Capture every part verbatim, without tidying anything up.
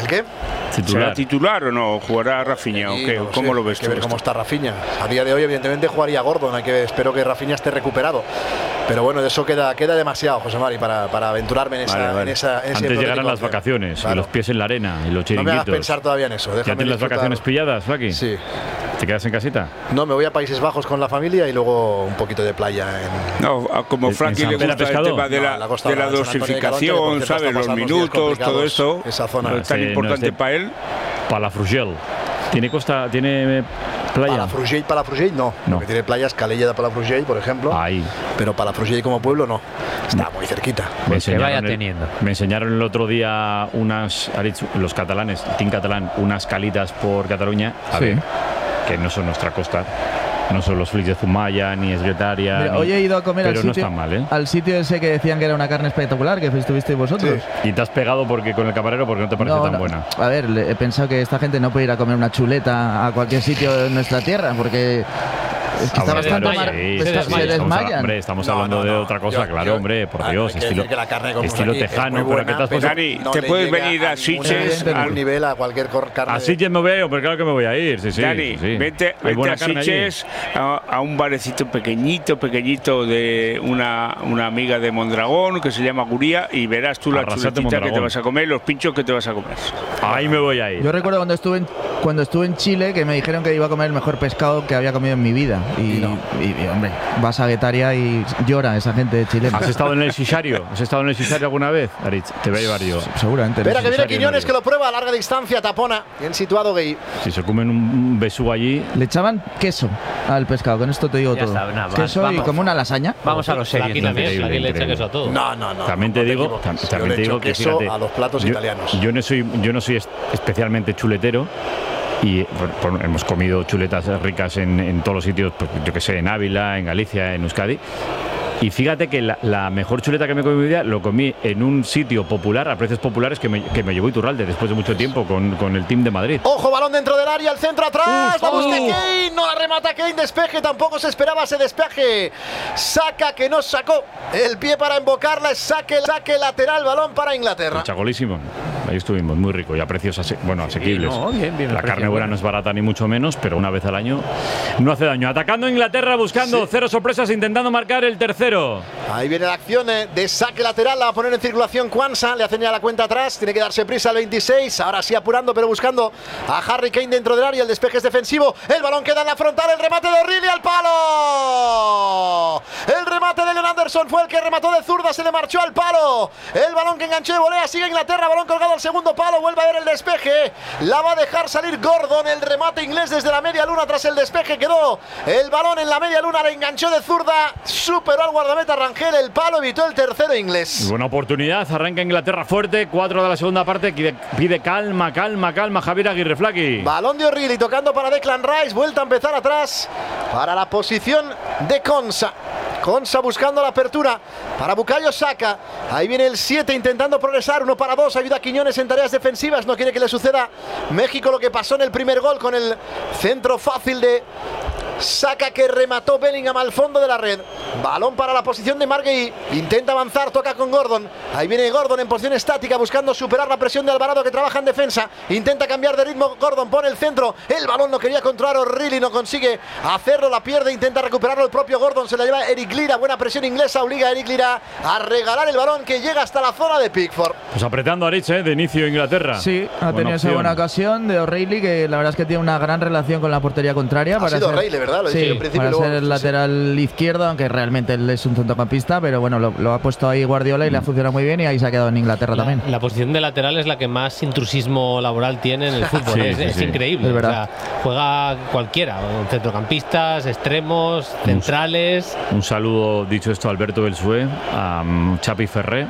qué? ¿Titular? ¿Será titular o no? ¿Jugará Rafinha? Sí, o qué? No lo ¿Cómo sé. lo ves hay que tú? Ver cómo está Rafinha. A día de hoy, evidentemente, jugaría Gordon. Hay que, espero que Rafinha esté recuperado. Pero bueno, de eso queda, queda demasiado, José Mari, para, para aventurarme en esa. Vale, vale. En esa en Antes llegarán las vacaciones, claro. Y los pies en la arena y los chiringuitos. No me hagas pensar todavía en eso. ¿Ya tienes las vacaciones pilladas, Flaki? Sí. ¿Te quedas en casita? No, me voy a Países Bajos con la familia y luego un poquito de playa. En, no, como Frankie le gusta el tema de la, no, la, de la dosificación, ¿sabes? Los minutos, todo eso. Esa zona no es tan importante no es para él. Palafrugell. ¿Tiene costa, tiene playa? Palafrugell, Palafrugell no. no. Lo que tiene playa es Calella de Palafrugell, por ejemplo. Ahí. Pero Palafrugell como pueblo no. Está no. muy cerquita. Me que vaya teniendo. El, me enseñaron el otro día unas, los catalanes, Team Catalán, unas calitas por Cataluña. A sí. ver, que no son nuestra costa. No son los flics de Zumaya, ni Esguetaria. Mira, hoy he ido a comer pero al sitio, no está mal, ¿eh? al sitio ese que decían que era una carne espectacular, que estuvisteis vosotros. Sí. Y te has pegado porque con el camarero porque no te parece no, tan no. buena. A ver, he pensado que esta gente no puede ir a comer una chuleta a cualquier sitio en nuestra tierra, porque es que ah, está bueno, bastante mar... sí, se, se desmayan. Hombre, estamos no, hablando no, no. de otra cosa, yo, claro, yo, hombre, por Dios, hay estilo, que la carne estilo tejano, buena, pero que te has puesto... Dani, no te puedes venir a Sitges a un nivel a cualquier carne. A Sitges me voy, pero claro que me voy a ir, sí, sí. Dani, sí. vete, vete a Sitges a, a un barecito pequeñito, pequeñito de una, una amiga de Mondragón que se llama Guría y verás tú la Arrasate chuletita que te vas a comer, los pinchos que te vas a comer. Ahí me voy a ir. Yo recuerdo cuando estuve en, cuando estuve en Chile que me dijeron que iba a comer el mejor pescado que había comido en mi vida y, y, no. y, y hombre, vas a Guetaria y llora esa gente chilena. ¿Has estado en el Sisario? ¿Has estado en el Sisario alguna vez, Aritz? Te voy a llevar yo. Seguramente. Espera que viene Quiñones que lo prueba a larga distancia, tapona, bien situado Gay. Si se comen un besú allí. Le echaban queso al pescado, con esto te digo ya todo. Está, nada, queso vamos, y como una lasaña. Vamos a los serios. Aquí también, aquí le echa queso a todo. No, no, no. También te no digo, te tam, también te digo que queso fíjate, a los platos yo, italianos. Yo no soy, yo no soy especialmente chuletero. Y por, por, hemos comido chuletas ricas en, en todos los sitios, pues, yo que sé, en Ávila, en Galicia, en Euskadi. Y fíjate que la, la mejor chuleta que me comí en mi vida lo comí en un sitio popular, a precios populares, que me, que me llevó Iturralde después de mucho tiempo con, con el team de Madrid. Ojo, balón dentro del área, el centro atrás. Uf, vamos, uh. de Kane, no la remata Kane, despeje, tampoco se esperaba ese despeje. Saca que no sacó el pie para invocarla, saque, saque lateral, balón para Inglaterra. Chagolísimo. Ahí estuvimos, muy rico y a precios ase bueno, asequibles. Sí, no, bien, bien, la carne buena no es barata ni mucho menos, pero una vez al año no hace daño. Atacando Inglaterra, buscando sí. cero sorpresas, intentando marcar el tercero. Ahí viene la acción de saque lateral, la va a poner en circulación Kwanza, le hacen ya la cuenta atrás, tiene que darse prisa al veintiséis, ahora sí apurando pero buscando a Harry Kane dentro del área, el despeje es defensivo, el balón queda en la frontal, el remate de O'Reilly al palo. El remate de Leon Anderson fue el que remató de zurda, se le marchó al palo. El balón que enganchó de volea, sigue Inglaterra, balón colgado al segundo palo, vuelve a ver el despeje, la va a dejar salir Gordon, el remate inglés desde la media luna tras el despeje, quedó el balón en la media luna, le enganchó de zurda, superó al guardameta Rangel, el palo evitó el tercero inglés. Buena oportunidad, arranca Inglaterra fuerte, cuatro de la segunda parte, pide, pide calma, calma, calma Javier Aguirre Flaki. Balón de O'Reilly tocando para Declan Rice, vuelta a empezar atrás para la posición de Konsa. Konsa buscando la apertura para Bukayo Saka. Ahí viene el siete intentando progresar, uno para dos, ayuda a Quiñones en tareas defensivas, no quiere que le suceda México lo que pasó en el primer gol con el centro fácil de Saka que remató Bellingham al fondo de la red. Balón para la posición de Marguerite, intenta avanzar, toca con Gordon. Ahí viene Gordon en posición estática buscando superar la presión de Alvarado que trabaja en defensa, intenta cambiar de ritmo Gordon, pone el centro, el balón no quería controlar O'Reilly, no consigue hacerlo, la pierde, intenta recuperarlo el propio Gordon, se la lleva Eric Lira, buena presión inglesa, obliga a Eric Lira a regalar el balón que llega hasta la zona de Pickford. Pues apretando a Rich, ¿eh? De inicio Inglaterra. Sí, ha tenido esa buena ocasión de O'Reilly, que la verdad es que tiene una gran relación con la portería contraria. Ha para sido ser, O'Reilly, ¿verdad? Lo sí, dije en principio, para luego, ser el sí, lateral sí. izquierdo, aunque realmente él es un centrocampista, pero bueno, lo, lo ha puesto ahí Guardiola y mm. le ha funcionado muy bien y ahí se ha quedado en Inglaterra la, también. La posición de lateral es la que más intrusismo laboral tiene en el fútbol. sí, es, sí, es sí. increíble. Es verdad. O sea, juega cualquiera, centrocampistas, extremos, centrales. Un, un saludo, dicho esto, a Alberto Belsué, a um, Chapi Ferré,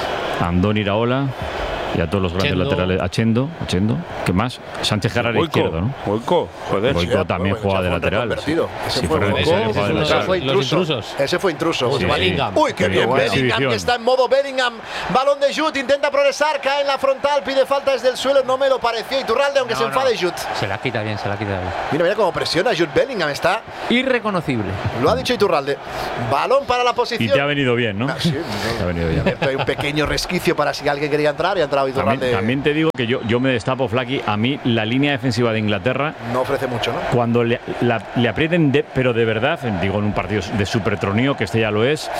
a Andoni Iraola y a todos los grandes Chendo. laterales. A Chendo, a Chendo. ¿Qué más? Sánchez Jara era izquierdo, ¿no? Boico, joder. Boico sí, también bueno, juega de lateral. Ese sí, fue, Boico, ese, ese, ese, ese fue intruso. Los intrusos. Ese fue intruso. Sí, Bellingham. Uy, qué bien. Bueno. Bellingham que está en modo Bellingham. Balón de Jude, intenta progresar, cae en la frontal, pide falta desde el suelo. No me lo pareció. Iturralde, aunque no, se enfade no. Jude. Se la quita bien, se la quita bien. Mira, mira cómo presiona Jude Bellingham. Está irreconocible. Lo ha dicho Iturralde. Balón para la posición. Y te ha venido bien, ¿no? Ah, sí, te ha venido bien. Hay un pequeño resquicio para si alguien quería entrar y entrar entrado y también, de... también te digo que yo, yo me destapo, Flaky, a mí la línea defensiva de Inglaterra no ofrece mucho, ¿no? Cuando le, la, le aprieten, de, pero de verdad, digo en un partido de super tronío, que este ya lo es,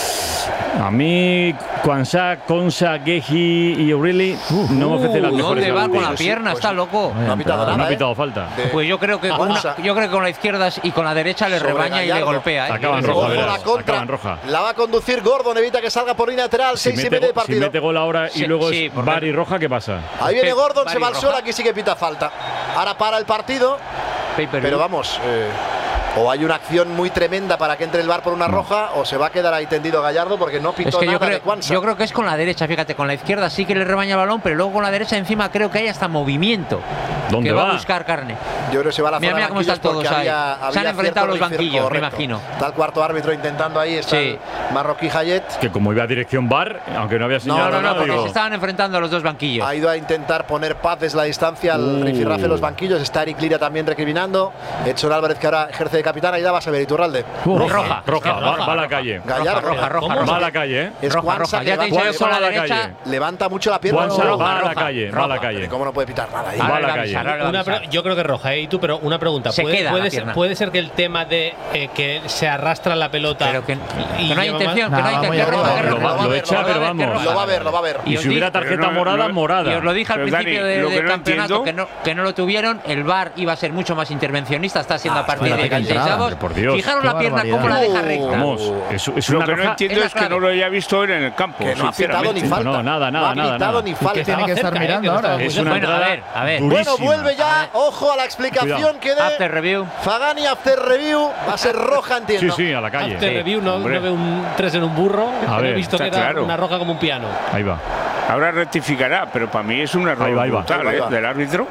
a mí Kwanzaa, Konsa, Gehi y O'Reilly uh, no me ofrecen las uh, mejores. ¿Dónde va con la pues, pierna? pues, está loco. No ha pitado nada, no ha pitado ¿eh? falta. De... Pues yo creo que con una, yo creo que con la izquierda y con la derecha le Sobre rebaña Gallardo. y le golpea. ¿eh? Acaban Ojo, roja, verás, la contra. acaban roja. La va a conducir Gordon, evita que salga por línea lateral, Si seis y mete, medio de partido. si mete gol ahora y Sí, luego sí, es porque- bar y roja, ¿qué pasa? Ahí viene Gordon, se Vari va al roja. suelo, aquí sí que pita falta. Ahora para el partido, Pay-per-view. pero vamos, eh, o hay una acción muy tremenda para que entre el V A R por una roja, o se va a quedar ahí tendido Gallardo porque no pitó Es que nada yo creo, de Kwanzaa. yo creo que es con la derecha, fíjate, con la izquierda sí que le rebaña el balón, pero luego con la derecha encima creo que hay hasta movimiento. ¿Dónde que va? va? a buscar carne. Yo creo que se va a la Mira, zona mira de cómo están banquillos porque todos ahí. había- Se había han enfrentado cierto los recién- banquillos, me correcto. imagino. Está el cuarto árbitro intentando ahí, está Sí. el marroquí Hayet. Que como iba a dirección bar, aunque no había señalado No, no, no, nada, porque digo, se estaban enfrentando los dos banquillos. Ha ido a intentar poner paz desde la distancia al Uh. rifirrafe de los banquillos. Está Eric Lira también recriminando. Edson Álvarez, que ahora ejerce de capitán. Ahí da, vas a ver, Iturralde. uh, roja, roja, es que va, roja, va a la roja. calle. Gallardo. roja, roja, ¿Cómo? Va a la calle, ¿eh? Es roja, Kwanzaa roja. que Ya te he dicho levanta, yo con la a la derecha. calle. levanta mucho la pierna. Kwanzaa No, va a la roja, calle, va a la roja. calle. ¿Cómo no puede pitar nada ahí? Va a Ahora la le va a calle. avisar, ahora le va a Una avisar. pre- yo creo que roja, ¿eh? Y tú, pero una pregunta. Se ¿Puede, queda la puede, ser, pierna. puede ser que el tema de eh, que se arrastra la pelota. Pero que, y que no hay lleva intención, más- que no hay No, intención. vamos, que ya, roja, lo que va- roja. lo Que echa, roja, pero que vamos. roja. Lo va a ver, lo va a ver. Y os si hubiera di- tarjeta pero no- morada, no- morada. Y os lo dije al Pero, principio Dani, de- lo que del no campeonato, entiendo- que no, que no lo tuvieron. El V A R iba a ser mucho más intervencionista, está siendo Ah, a partir espérate, de qué dieciséis entrada, avos. por Dios. Fijaros Qué la pierna, barbaridad. cómo la deja Uh, recta. Vamos, es, es Lo una que no roja. entiendo es la es que no clave. lo haya visto él en el campo. Que no ha pitado sinceramente. ni falta. No, nada, nada, No ha nada, pitado nada. ni Que falta. tiene que estar cerca, ¿eh? mirando Que no ahora. estaba- Es una Bueno, a entrada ver, a ver. Bueno, durísima. vuelve ya. Ojo a la explicación Cuidado. que dé After review. Fagani after review. Va a ser roja, Sí, entiendo. sí, a la calle. After review no, hombre. no veo un tres en un burro. A pero ver, he visto que está era claro. una roja como un piano. Ahí va. Ahora rectificará, pero para mí es un error Ahí va, ahí va. brutal, Ahí va, ahí ¿eh? va. del árbitro.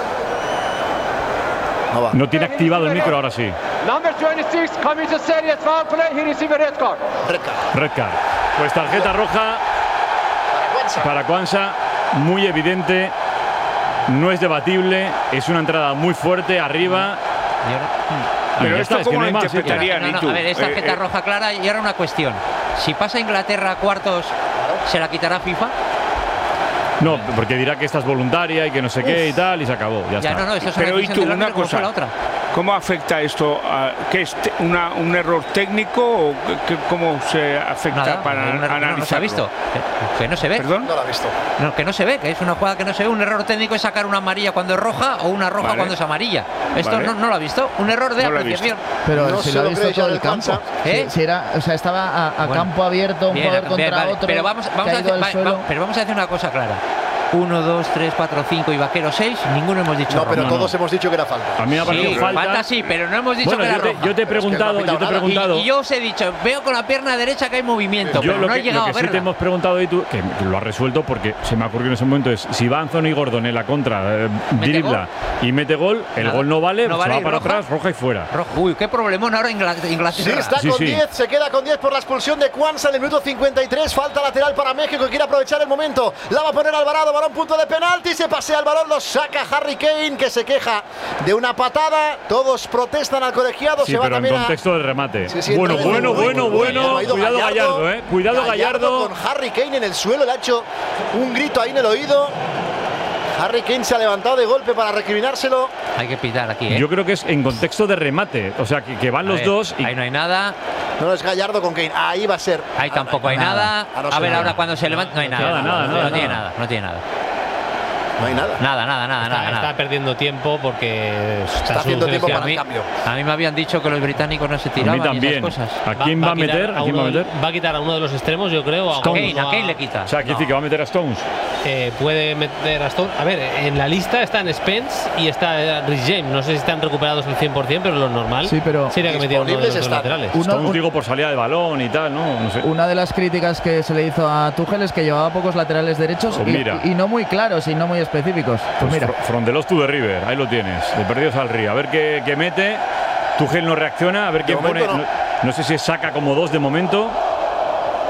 No va. No tiene activado el micro, ahora sí. Number twenty-six commits a serious foul play. He received a red card. Red card. Red card. Pues tarjeta roja para Kwanzaa, muy evidente. No es debatible. Es una entrada muy fuerte arriba. Y ahora- Y Pero ya esto, está, es que ¿cómo no hay lo más, ¿eh? interpretaría? No, Ni no, tú. a ver, es Eh, tarjeta eh, roja clara y ahora una cuestión. Si pasa Inglaterra a cuartos, ¿se la quitará FIFA? No, porque dirá que esta es voluntaria y que no sé qué y tal, y se acabó. Ya, Ya, está. no, no, eso es Pero una y decisión tú, del una árbitro como fue cosa. la otra. ¿Cómo afecta esto? A, ¿Qué es te- una, un error técnico o qué- qué- cómo se afecta Nada, para un error que analizarlo? no se ha visto. Que, que no se ve. ¿Perdón? No lo ha visto. No, que no se ve, que es una jugada que no se ve. Un error técnico es sacar una amarilla cuando es roja o una roja Vale. cuando es amarilla. Esto Vale. no, no lo ha visto. Un error de No lo he apreciación. Pero No si se lo ha lo visto cree todo ya el el campo. Kwanzaa. ¿Eh? Si, si era, o sea, estaba a, a Bueno. campo abierto, un Bien, jugador bien, contra vale, otro. pero vamos, vamos, a caído hacer, al va- suelo. va- pero vamos a hacer una cosa clara. Uno, dos, tres, cuatro, cinco y vaquero seis. Ninguno hemos dicho No, pero roja. todos hemos dicho que era falta. A mí me ha parecido Sí, falta. falta sí, pero no hemos dicho Bueno, que era yo te, roja. yo te he Pero es que no ha preguntado, pitado yo te he nada. preguntado. Y, y yo os he dicho, veo con la pierna derecha que hay movimiento, Yo pero lo no que, he llegado lo que a sí verla. te hemos preguntado y tú, que lo has resuelto porque se me ocurrió en ese momento, es si va Anthony Gordon en la contra, eh, Mete dribla y mete gol, el Nada. gol no vale, No se vale, va para roja. atrás, roja y fuera. Rojo. Uy, qué problemón ahora Ingla- Inglaterra. Sí, está Sí, con sí. diez, se queda con diez por la expulsión de Kwanzaa en el minuto cincuenta y tres. Falta lateral para México, quiere aprovechar el momento. La va a poner Alvarado, balón punto de penalti. Se pasea el balón, lo saca Harry Kane, que se queja de una patada. Todos protestan al colegiado. Sí, se va pero en también a- contexto de remate. Sí, sí, bueno, entra de bueno, nuevo. bueno, Uy, uy, bueno. uy, ha ido Cuidado Gallardo, eh. Cuidado Gallardo. con Harry Kane en el suelo, le ha hecho un grito ahí en el oído. Harry Kane se ha levantado de golpe para recriminárselo. Hay que pitar aquí, ¿eh? Yo creo que es en contexto de remate. O sea, que, que van A los ver, dos y Ahí no hay nada. No es Gallardo con Kane. Ahí va a ser. Ahí tampoco hay nada. Ah, no A sé ver, nada. ahora cuando se levanta. No hay nada. Nada, nada, no, nada, no tiene nada. nada. No tiene nada. No hay nada. Nada, nada, nada, Está, nada. está nada. perdiendo tiempo porque está, Está haciendo tiempo solucionado. para a, mí, el cambio. a mí me habían dicho que los británicos no se a tiraban mí y también. esas cosas. ¿A quién va a quitar meter? ¿A quién va a uno- meter? va a quitar a uno de los extremos, yo creo. A A Kane, uno a Kane le quita. O sea, quiere decir que va a meter a Stones. Eh, puede meter a Stone. A ver, en la lista están Spence y está Rhys James. No sé si están recuperados al cien por cien, pero lo normal Sí, pero sería que metiera uno de los disponibles dos están. laterales. Uno- Stones, un- digo, por salida de balón y tal, ¿no? No sé. Una de las críticas que se le hizo a Tuchel es que llevaba pocos laterales derechos Pues y, mira. y no muy claros y no muy específicos. Pues Pues mira, fr- From the Lost to the River, ahí lo tienes, de perdidos al río. A ver qué, qué mete. Tuchel no reacciona, a ver quién pone. momento No. no. no sé si saca como dos de momento.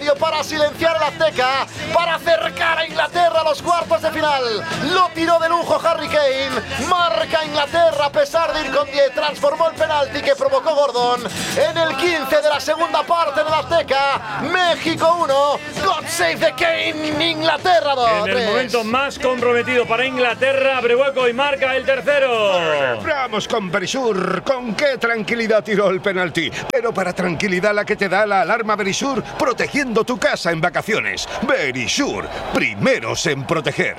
medio para silenciar el Azteca, para acercar a Inglaterra a los cuartos de final. Lo tiró de lujo Harry Kane, marca Inglaterra a pesar de ir con diez, transformó el penalti que provocó Gordon en el quince de la segunda parte del Azteca. México uno, God save the Kane, Inglaterra dos. En el momento más comprometido para Inglaterra, abre hueco y marca el tercero. Vamos con Berisur, con qué tranquilidad tiró el penalti, pero para tranquilidad la que te da la alarma Berisur, protegiendo tu casa en vacaciones. Berisur, primeros en proteger.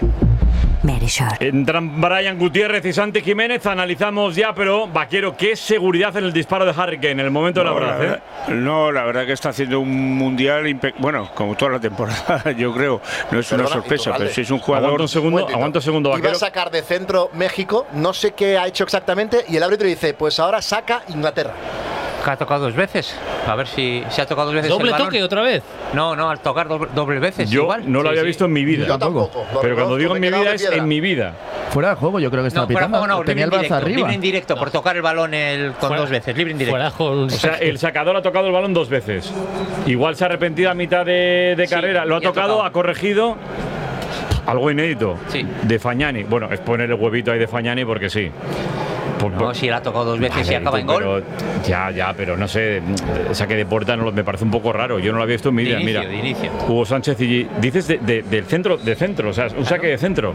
Entran Brian Gutiérrez y Santi Jiménez, analizamos ya, pero Vaquero, ¿qué seguridad en el disparo de Harry Kane en el momento de la verdad? La verdad ¿eh? No, la verdad que está haciendo un mundial, bueno, como toda la temporada, yo creo, no es Perdona, una sorpresa, pero si es un jugador... Aguanta un segundo, aguanta un segundo, Vaquero. Iba a sacar de centro México, no sé qué ha hecho exactamente, y el árbitro dice, pues ahora saca Inglaterra. Que ha tocado dos veces. A ver si se ha tocado dos veces. ¿Doble el balón. toque otra vez? No, no, al tocar doble, doble veces. Yo igual. no lo Sí, había sí. visto en mi vida. Yo tampoco. Pero cuando digo en mi vida es en mi vida. Fuera de juego, yo creo que estaba No, fuera de pitando. juego no, Tenía el libre brazo indirecto, arriba. libre indirecto, por tocar el balón el, con Fuera- dos veces, libre indirecto. Fuera de juego, un O sea, saque. el sacador ha tocado el balón dos veces. Igual se ha arrepentido a mitad de, de Sí, carrera. Lo ha y ha tocado, tocado. ha corregido. Algo inédito. Sí. De Fagnani. Bueno, es poner el huevito ahí de Fagnani porque sí. Por- No, por- si él ha tocado dos veces y Vale, acaba en gol. pero- Ya, ya, pero no sé. Saque de puerta no, lo- me parece un poco raro. Yo no lo había visto en mi De vida. inicio, Mira, de inicio. Hugo Sánchez y dices de- de- del centro, de centro, o sea, un saque de centro.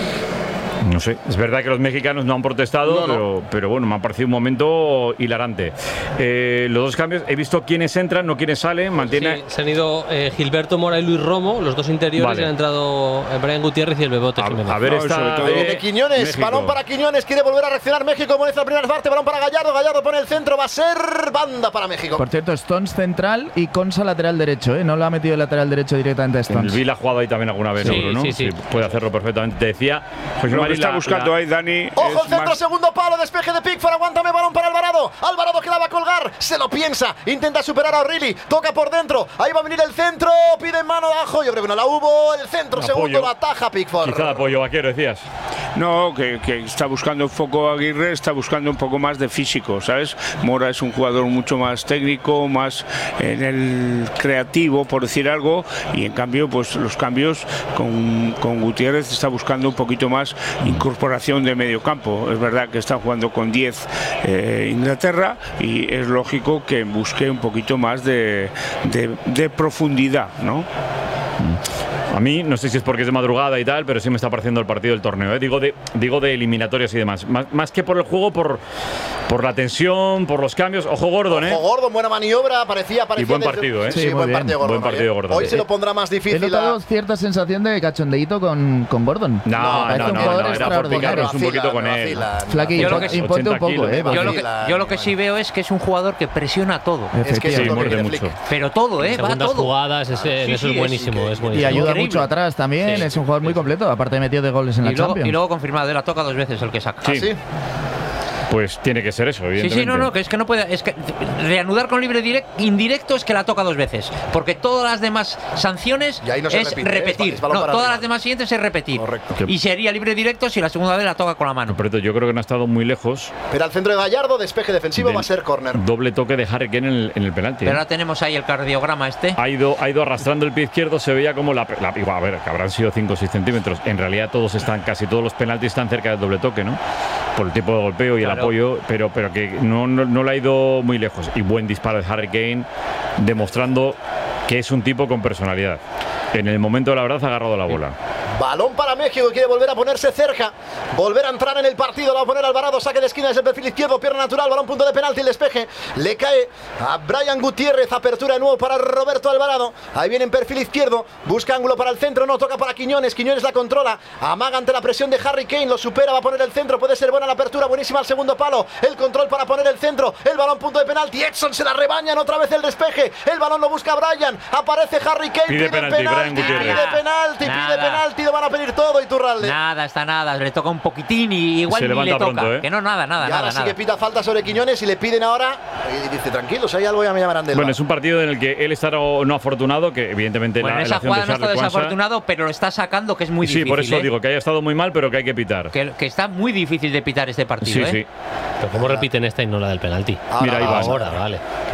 No sé, es verdad que los mexicanos no han protestado, No, no. Pero, pero bueno, me ha parecido un momento hilarante. Eh, los dos cambios, he visto quiénes entran, no quiénes salen, mantiene... Sí, se han ido eh, Gilberto Mora y Luis Romo, los dos interiores, Vale. y han entrado eh, Brian Gutiérrez y el Bebote A, Jiménez. a ver No, esta sobre todo- de Viene Quiñones, México. balón para Quiñones, quiere volver a reaccionar México, como dice la primera parte, balón para Gallardo, Gallardo pone el centro, va a ser banda para México. Por cierto, Stones central y Consa lateral derecho, ¿eh? No lo ha metido el lateral derecho directamente a El Stones. Vila ha jugado ahí también alguna vez, Sí, seguro, ¿no? sí, sí. Puede hacerlo perfectamente. Te decía José Lo que Mari, está la- buscando la- ahí Dani Ojo es el centro, más- segundo palo, despeje de Pickford, aguántame, balón para Alvarado. Alvarado que la va a colgar, se lo piensa, intenta superar a O'Reilly, toca por dentro, ahí va a venir el centro, pide mano de ajo, yo creo que no la hubo, el centro, Un segundo, apoyo. la ataja Pickford. Quizá de apoyo, Vaquero, decías. No, que, que está buscando un poco Aguirre, está buscando un poco más de físico, ¿sabes? Mora es un jugador mucho más técnico, más en el creativo, por decir algo, y en cambio, pues los cambios con, con Gutiérrez está buscando un poquito más incorporación de medio campo. Es verdad que está jugando con diez eh, Inglaterra y es lógico que busque un poquito más de, de, de profundidad, ¿no? A mí, no sé si es porque es de madrugada y tal, pero sí me está pareciendo el partido del torneo. ¿eh? Digo, de, digo de eliminatorias y demás. Más, más que por el juego, por, por la tensión, por los cambios. Ojo Gordon, ¿eh? Ojo Gordon, buena maniobra, parecía, parecía Y buen desde- partido, ¿eh? Sí, Sí, muy buen bien. partido Gordon. Buen partido ¿eh? Gordon. Hoy se lo pondrá más He difícil. notado a- cierta sensación de cachondeíto con, con Gordon. No, parece no, un no, jugador no, era por extraordinario. picarnos un poquito Vacilan, con él. vacilan. Flaqui, Yo lo impo- que- imponte un ochenta poco, kilos. ¿eh? Yo lo, que, Vacila, yo lo que bueno. sí veo es que es un jugador que presiona todo. Es que Sí, es lo que muerde quiere mucho. Flick. Pero todo, ¿eh? Va Segundas todo. jugadas, ese- en Sí, eso sí, es buenísimo. es- Es Y buenísimo. ayuda Increíble. mucho atrás también, Sí. es un jugador muy completo, aparte de metido de goles en la Y luego, Champions. y luego confirmado, él la toca dos veces el que saca. Sí. ¿Ah, sí? Pues tiene que ser eso, Sí, evidentemente. sí, no, no, que es que no puede. Es que reanudar con libre direct, indirecto es que la toca dos veces. Porque todas las demás sanciones Y ahí no se es repite, ¿eh? repetir. Es balón No, para todas arriba. las demás siguientes es repetir. Correcto. Y sería libre directo si la segunda vez la toca con la mano. Pero yo creo que no ha estado muy lejos. Pero al centro de Gallardo, despeje defensivo, del va a ser córner. Doble toque de Harry Kane en el, en el penalti. Pero ¿eh? ahora tenemos ahí el cardiograma este. Ha ido, ha ido arrastrando el pie izquierdo, se veía como la, la igual, a ver, que habrán sido cinco o seis centímetros. En realidad todos están, casi todos los penaltis están cerca del doble toque, ¿no? Por el tipo de golpeo y Claro. el apoyo, pero, pero que no, no, no le ha ido muy lejos. Y buen disparo de Harry Kane, demostrando que es un tipo con personalidad. En el momento de la verdad ha agarrado la bola. Balón para México, quiere volver a ponerse cerca, volver a entrar en el partido, lo va a poner Alvarado, saque de esquina desde el perfil izquierdo, pierna natural, balón punto de penalti, el despeje, le cae a Brian Gutiérrez, apertura de nuevo para Roberto Alvarado, ahí viene en perfil izquierdo, busca ángulo para el centro, no toca para Quiñones, Quiñones la controla, amaga ante la presión de Harry Kane, lo supera, va a poner el centro, puede ser buena la apertura, buenísima al segundo palo, el control para poner el centro, el balón punto de penalti, Edson se la rebañan, otra vez el despeje, el balón lo busca Brian, aparece Harry Kane, Pide pide, penalti, Brian penalti, Gutiérrez. pide penalti, pide Nada. penalti, lo van a pedir todo y Turralde. Nada, está nada. Le toca un poquitín y igual Se ni le levanta toca. pronto, ¿eh? Que no, nada, nada, Y ahora nada. sí nada. que pita falta sobre Quiñones y le piden ahora. Y dice, tranquilos, hay algo, ya me llamarán del Bueno, bar. es un partido en el que él está no, no afortunado, que evidentemente Bueno, la, en la esa acción de jugada no está Charlie Kwanza- desafortunado, pero lo está sacando, que es muy Sí, difícil. por eso ¿eh? digo que haya estado muy mal, pero que hay que pitar. Que, que está muy difícil de pitar este partido. Sí, ¿eh? sí. Pero ¿cómo repiten esta y no la del penalti? Ahora, Mira, ahí va. Ahora, vale.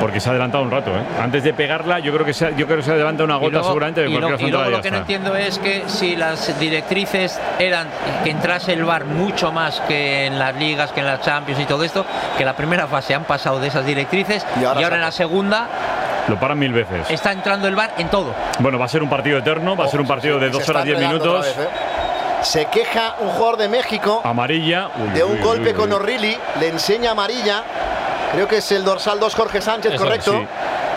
porque se ha adelantado un rato, ¿eh? Antes de pegarla, yo creo que se, yo creo que se adelanta una gota luego, seguramente de y cualquier lo, y luego lo que está. no entiendo es que si las directrices eran que entrase el V A R mucho más que en las ligas, que en las Champions y todo esto, que la primera fase han pasado de esas directrices y ahora, y ahora en la segunda lo paran mil veces. Está entrando el V A R en todo. Bueno, va a ser un partido eterno, va a ser un partido de dos horas diez minutos. Vez, ¿eh? Se queja un jugador de México. Amarilla. Uy, de un uy, golpe uy, uy. con O'Reilly. Le enseña amarilla. Creo que es el dorsal dos Jorge Sánchez, Eso, correcto. sí.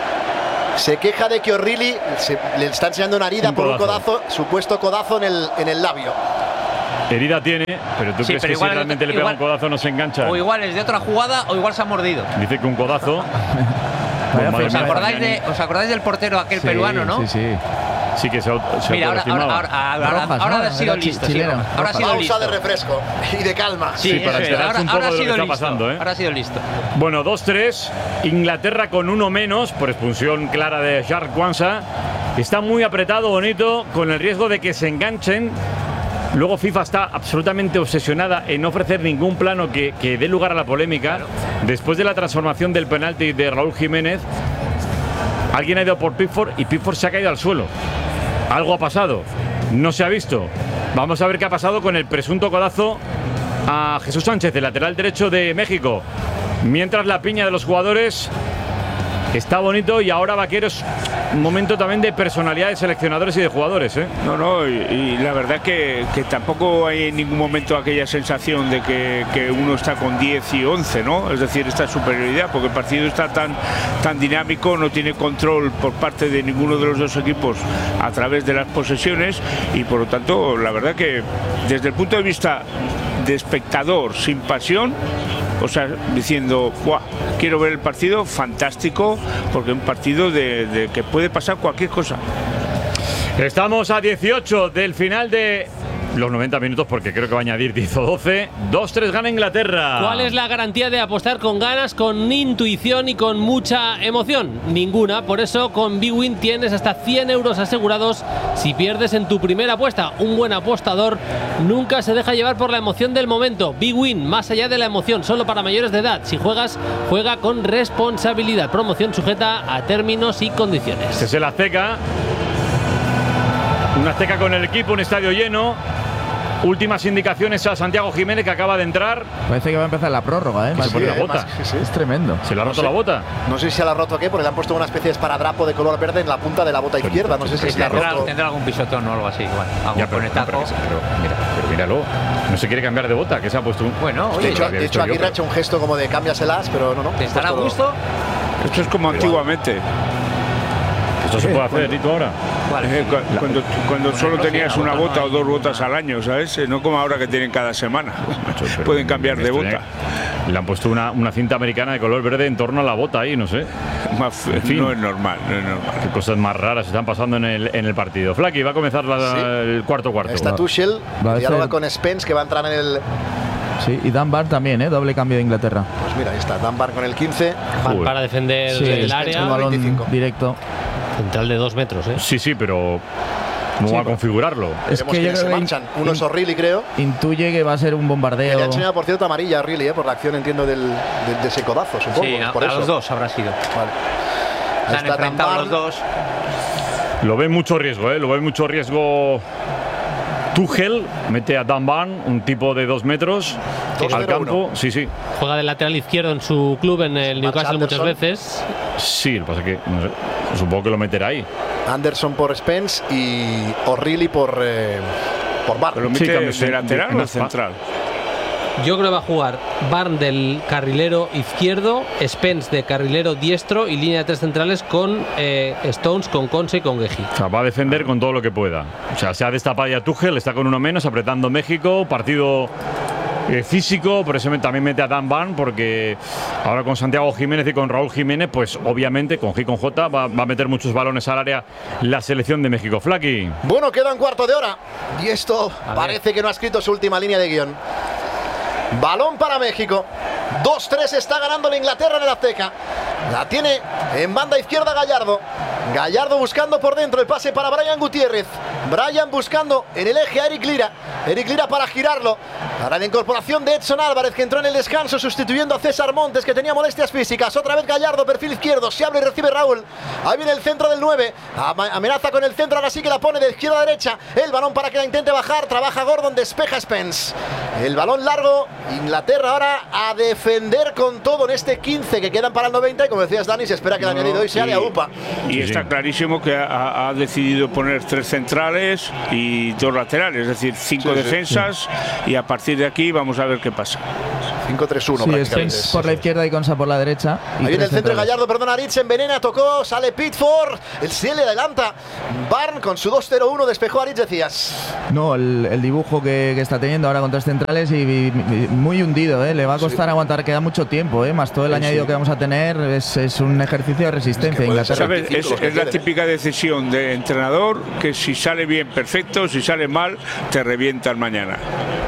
Se queja de que O'Reilly se, le está enseñando una herida un por codazo. un codazo, supuesto codazo en el, en el labio. Herida tiene, pero tú sí, crees pero que si realmente igual, le pega un codazo no se engancha. O igual es de otra jugada o igual se ha mordido. Dice que un codazo. Pues ¿Os, acordáis de, ¿Os acordáis del portero aquel sí, peruano, no? Sí, sí. Sí que se, se Mira, ahora, ahora, ahora, ahora, Rojas, ahora ¿no? ha sido Era listo. chileno. Sí, ahora ha sido Pausa listo. de refresco y de calma. Sí, Sí, para eso es. enterarse Ahora, un poco ahora ha de lo que sido está listo. pasando, ¿eh? Ahora ha sido listo. Bueno, dos tres. Inglaterra con uno menos por expulsión clara de Shark Kwanza. Está muy apretado, bonito, con el riesgo de que se enganchen. Luego FIFA está absolutamente obsesionada en no ofrecer ningún plano que, que dé lugar a la polémica. Claro. Después de la transformación del penalti de Raúl Jiménez, alguien ha ido por Pickford y Pickford se ha caído al suelo. Algo ha pasado. No se ha visto. Vamos a ver qué ha pasado con el presunto codazo a Jesús Sánchez, el lateral derecho de México. Mientras la piña de los jugadores está bonito y ahora Vaqueros, un momento también de personalidad de seleccionadores y de jugadores, ¿eh? No, no, y, y la verdad que, que tampoco hay en ningún momento aquella sensación de que, que uno está con diez y once, ¿no? Es decir, esta superioridad, porque el partido está tan, tan dinámico, no tiene control por parte de ninguno de los dos equipos a través de las posesiones y por lo tanto, la verdad que desde el punto de vista de espectador sin pasión, o sea, diciendo, ¡buah! Quiero ver el partido, fantástico, porque es un partido de, de que puede pasar cualquier cosa. Estamos a dieciocho del final de los noventa minutos, porque creo que va a añadir diez o doce. dos tres gana Inglaterra. ¿Cuál es la garantía de apostar con ganas, con intuición y con mucha emoción? Ninguna. Por eso con Big Win tienes hasta cien euros asegurados si pierdes en tu primera apuesta. Un buen apostador nunca se deja llevar por la emoción del momento. Big Win, más allá de la emoción, solo para mayores de edad. Si juegas, juega con responsabilidad. Promoción sujeta a términos y condiciones. Este es el Azteca. Un Azteca con el equipo, un estadio lleno. Últimas indicaciones a Santiago Jiménez, que acaba de entrar. Parece que va a empezar la prórroga, ¿eh? Se pone la bota. Más, sí, sí. Es tremendo. Se le ha roto no la bota. No sé si se la ha roto o qué, porque le han puesto una especie de esparadrapo de color verde en la punta de la bota izquierda. No sé si se la ha Tendrá, roto. tendrá algún pisotón o algo así, igual. Algún Ya, pero, conectazo. pero, pero, mira, pero míralo. No se quiere cambiar de bota, que se ha puesto un. Bueno, De oye, hecho, había de visto hecho yo, Aguirre ha pero- hecho un gesto como de cámbiaselas, pero no, no. ¿te estará a Puesto- gusto? Esto es como antiguamente. Esto se puede hacer, Rito, ahora. Eh, cu- Cuando, cuando solo tenías una bota o dos botas al año, ¿sabes? Eh, No como ahora que tienen cada semana. Pueden cambiar de Esto bota. ya- Le han puesto una, una cinta americana de color verde en torno a la bota ahí, no sé. Más- En fin. No es normal, no es normal. Qué cosas más raras están pasando en el, en el partido. Flaky, va a comenzar la- Sí. el cuarto cuarto. Está Tuchel, Va a dialoga ser- con Spence, que va a entrar en el. Sí, y Dan Barr también, ¿eh? Doble cambio de Inglaterra. Pues mira, ahí está, Dunbar con el quince. Van Joder. para defender Sí, el es un área. balón veinticinco. directo. Central de dos metros, ¿eh? Sí, sí, pero ¿cómo va a configurarlo? Es Veremos que yo quiénes se creo que manchan. in- Uno es O'Reilly, creo. Intuye que va a ser un Que bombardeo. le ha enseñado, por cierto, amarilla a O'Reilly, ¿eh? Por la acción, entiendo, del, de, de ese codazo, supongo. Sí, a, por a eso. los dos habrá sido. Vale. Se Ahí han está enfrentado Dunbar. los dos. Lo ve mucho riesgo, ¿eh? Lo ve mucho riesgo. Tuchel mete a Dan Barn, un tipo de dos metros, Dos al cero campo. uno. Sí, sí. Juega de lateral izquierdo en su club en el Marcha Newcastle muchas Anderson. veces. Sí, lo que pasa es que no sé, supongo que lo meterá ahí. Anderson por Spence y O'Reilly por, eh, por Barr. ¿Pero lo Sí, mete cambios de en- lateral en o la- central? Yo creo que va a jugar Barn del carrilero izquierdo, Spence de carrilero diestro y línea de tres centrales con eh, Stones, con Conse y con Geji. O sea, va a defender con todo lo que pueda. O sea, se ha destapado ya Tuchel, está con uno menos, apretando México, partido eh, físico, por eso me- también mete a Dan Barn, porque ahora con Santiago Jiménez y con Raúl Jiménez, pues obviamente con G y con J va, va a meter muchos balones al área la selección de México. Flaky. Bueno, queda un cuarto de hora. Y esto parece que no ha escrito su última línea de guión. Balón para México. dos tres está ganando la Inglaterra en el Azteca. La tiene en banda izquierda Gallardo. Gallardo buscando por dentro el pase para Brian Gutiérrez. Brian buscando en el eje a Eric Lira. Eric Lira para girarlo. Para la incorporación de Edson Álvarez, que entró en el descanso sustituyendo a César Montes, que tenía molestias físicas. Otra vez Gallardo, perfil izquierdo. Se abre y recibe Raúl. Ahí viene el centro del nueve. Amenaza con el centro. Ahora sí que la pone de izquierda a derecha. El balón para que la intente bajar. Trabaja Gordon. Despeja Spence. El balón largo. Inglaterra ahora a defender con todo en este quince que quedan para el noventa. Y como decías, Dani, se espera que el no, añadido hoy sea de Aupa. Y sí, está sí. clarísimo que ha, ha decidido poner tres centrales y dos laterales. Es decir, cinco sí, defensas. Sí, sí. Y a partir de aquí vamos a ver qué pasa. cinco tres uno sí, prácticamente. Spence por la izquierda y Consa por la derecha. Ahí viene el centro de Gallardo, perdona, Aritz envenena, tocó, sale Pitford. El se le adelanta. Barn con su dos cero uno despejó a Aritz, decías. No, el, el dibujo que, que está teniendo ahora con tres centrales y, y, y muy hundido, ¿eh? Le va a costar sí. aguantar, queda mucho tiempo, ¿eh? Más todo el sí, añadido sí. que vamos a tener es, es un ejercicio de resistencia. Es, Inglaterra. ¿Sabes? Es, es la típica decisión de entrenador que si sale bien, perfecto, si sale mal, te revientan mañana.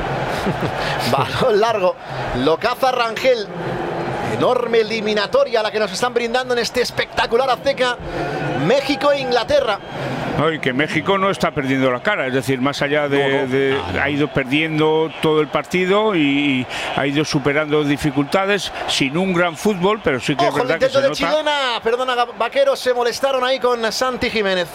Balón largo, lo caza Rangel. Enorme eliminatoria la que nos están brindando en este espectacular Azteca. México e Inglaterra. No, y que México no está perdiendo la cara, es decir, más allá de, no, no. de ha ido perdiendo todo el partido y ha ido superando dificultades sin un gran fútbol, pero sí que Ojo, es verdad el intento que se de nota. Chilena, perdona, Vaqueros, se molestaron ahí con Santi Jiménez.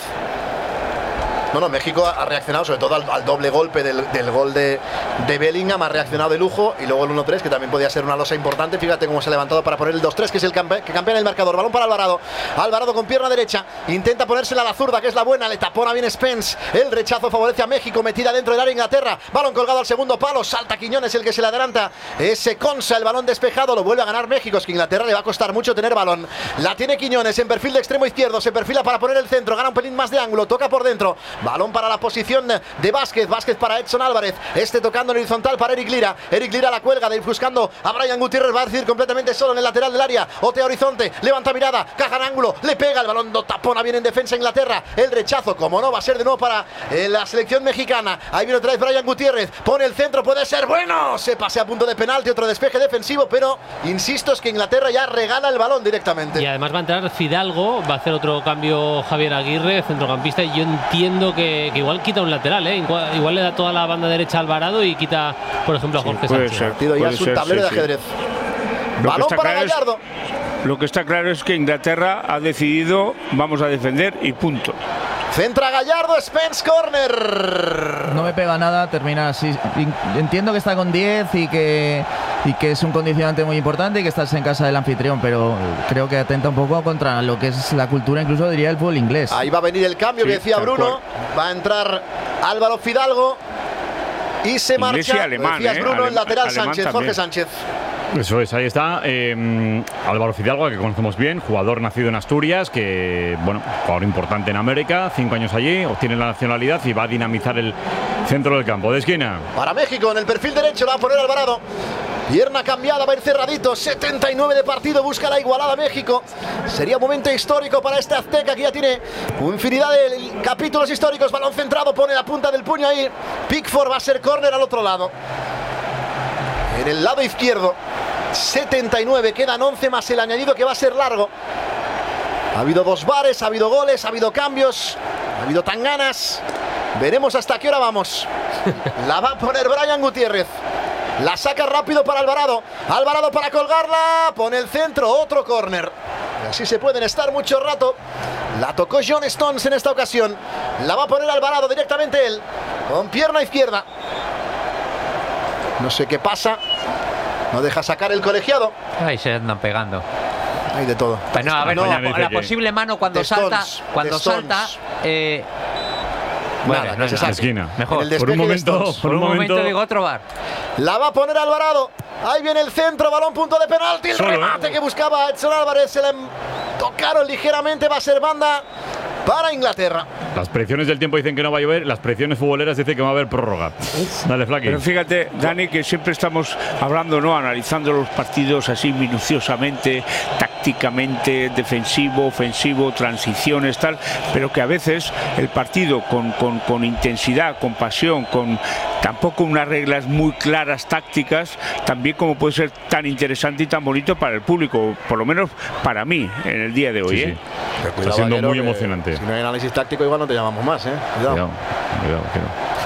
No, no, México ha reaccionado sobre todo al, al doble golpe del, del gol de, de Bellingham, ha reaccionado de lujo, y luego el uno tres, que también podía ser una losa importante. Fíjate cómo se ha levantado para poner el dos tres, que es el campe, que campea en el marcador. Balón para Alvarado. Alvarado con pierna derecha, intenta ponérsela a la zurda, que es la buena, le tapona bien Spence. El rechazo favorece a México, metida dentro del área Inglaterra. Balón colgado al segundo palo, salta Quiñones, el que se le adelanta. Ese Consa, el balón despejado, lo vuelve a ganar México. Es que a Inglaterra le va a costar mucho tener balón. La tiene Quiñones en perfil de extremo izquierdo, se perfila para poner el centro, gana un pelín más de ángulo, toca por dentro. Balón para la posición de Vázquez, Vázquez para Edson Álvarez, este tocando en horizontal para Eric Lira, Eric Lira la cuelga, de ir buscando a Brian Gutiérrez, va a decir completamente solo en el lateral del área, otea horizonte, levanta mirada, caja en ángulo, le pega el balón, no tapona bien en defensa Inglaterra, el rechazo, como no, va a ser de nuevo para eh, la selección mexicana. Ahí viene otra vez Brian Gutiérrez, pone el centro, puede ser bueno, se pase a punto de penalti, otro despeje defensivo, pero insisto, es que Inglaterra ya regala el balón directamente. Y además va a entrar Fidalgo, va a hacer otro cambio Javier Aguirre, centrocampista, y yo entiendo que, que igual quita un lateral, ¿eh? Igual, igual le da toda la banda derecha a Alvarado y quita, por ejemplo, a Jorge sí, Sánchez. Ser, partido ya es un tablero sí, de ajedrez. Sí. Balón para Gallardo. Es, lo que está claro es que Inglaterra ha decidido, vamos a defender y punto. Centra Gallardo, Spence, corner. No me pega nada, termina así. Entiendo que está con diez y que, y que es un condicionante muy importante y que estás en casa del anfitrión, pero creo que atenta un poco contra lo que es la cultura, incluso diría el fútbol inglés. Ahí va a venir el cambio, sí, que decía Bruno. Va a entrar Álvaro Fidalgo y se Inglés marcha. y alemán, decías, Bruno, eh, el lateral alemán Sánchez, también. Jorge Sánchez. Eso es, ahí está. Eh, Álvaro Fidalgo, que conocemos bien, jugador nacido en Asturias, que, bueno, jugador importante en América, cinco años allí, obtiene la nacionalidad y va a dinamizar el centro del campo de esquina. Para México, en el perfil derecho, la va a poner Alvarado. Pierna cambiada, va a ir cerradito, setenta y nueve de partido, busca la igualada México. Sería un momento histórico para este Azteca, que ya tiene infinidad de capítulos históricos. Balón centrado, pone la punta del puño ahí. Pickford, va a ser córner al otro lado. En el lado izquierdo, setenta y nueve, quedan once más el añadido, que va a ser largo. Ha habido dos bares, ha habido goles, ha habido cambios, ha habido tanganas. Veremos hasta qué hora vamos. La va a poner Brian Gutiérrez. La saca rápido para Alvarado. Alvarado para colgarla. Pone el centro, otro córner. Y así se pueden estar mucho rato. La tocó John Stones en esta ocasión. La va a poner Alvarado directamente él, con pierna izquierda. No sé qué pasa. No deja sacar el colegiado. Ahí se andan pegando. Hay de todo. Pues no, a ver, no, la, la posible mano cuando de salta, Stones, cuando salta, eh, Nada, bueno, no se sabe. Esquina. Mejor. Por un momento, por, por un momento, momento digo otro bar. La va a poner Alvarado. Ahí viene el centro, balón, punto de penalti. El Solo, remate ¿eh? que buscaba Edson Álvarez. Se le tocaron ligeramente. Va a ser banda para Inglaterra. Las predicciones del tiempo dicen que no va a llover, las predicciones futboleras dicen que va a haber prórroga. Dale, Flaqui. Pero fíjate, Dani, que siempre estamos hablando, ¿no? Analizando los partidos así minuciosamente, tácticamente, defensivo, ofensivo, transiciones, tal, pero que a veces el partido con, con, con intensidad, con pasión, con tampoco unas reglas muy claras tácticas, también como puede ser tan interesante y tan bonito para el público, por lo menos para mí, en el día de hoy. Sí, ¿eh? sí. Está siendo muy emocionante. Si no hay análisis táctico, igual no te llamamos más, ¿eh? Cuidado. Cuidado. cuidado, que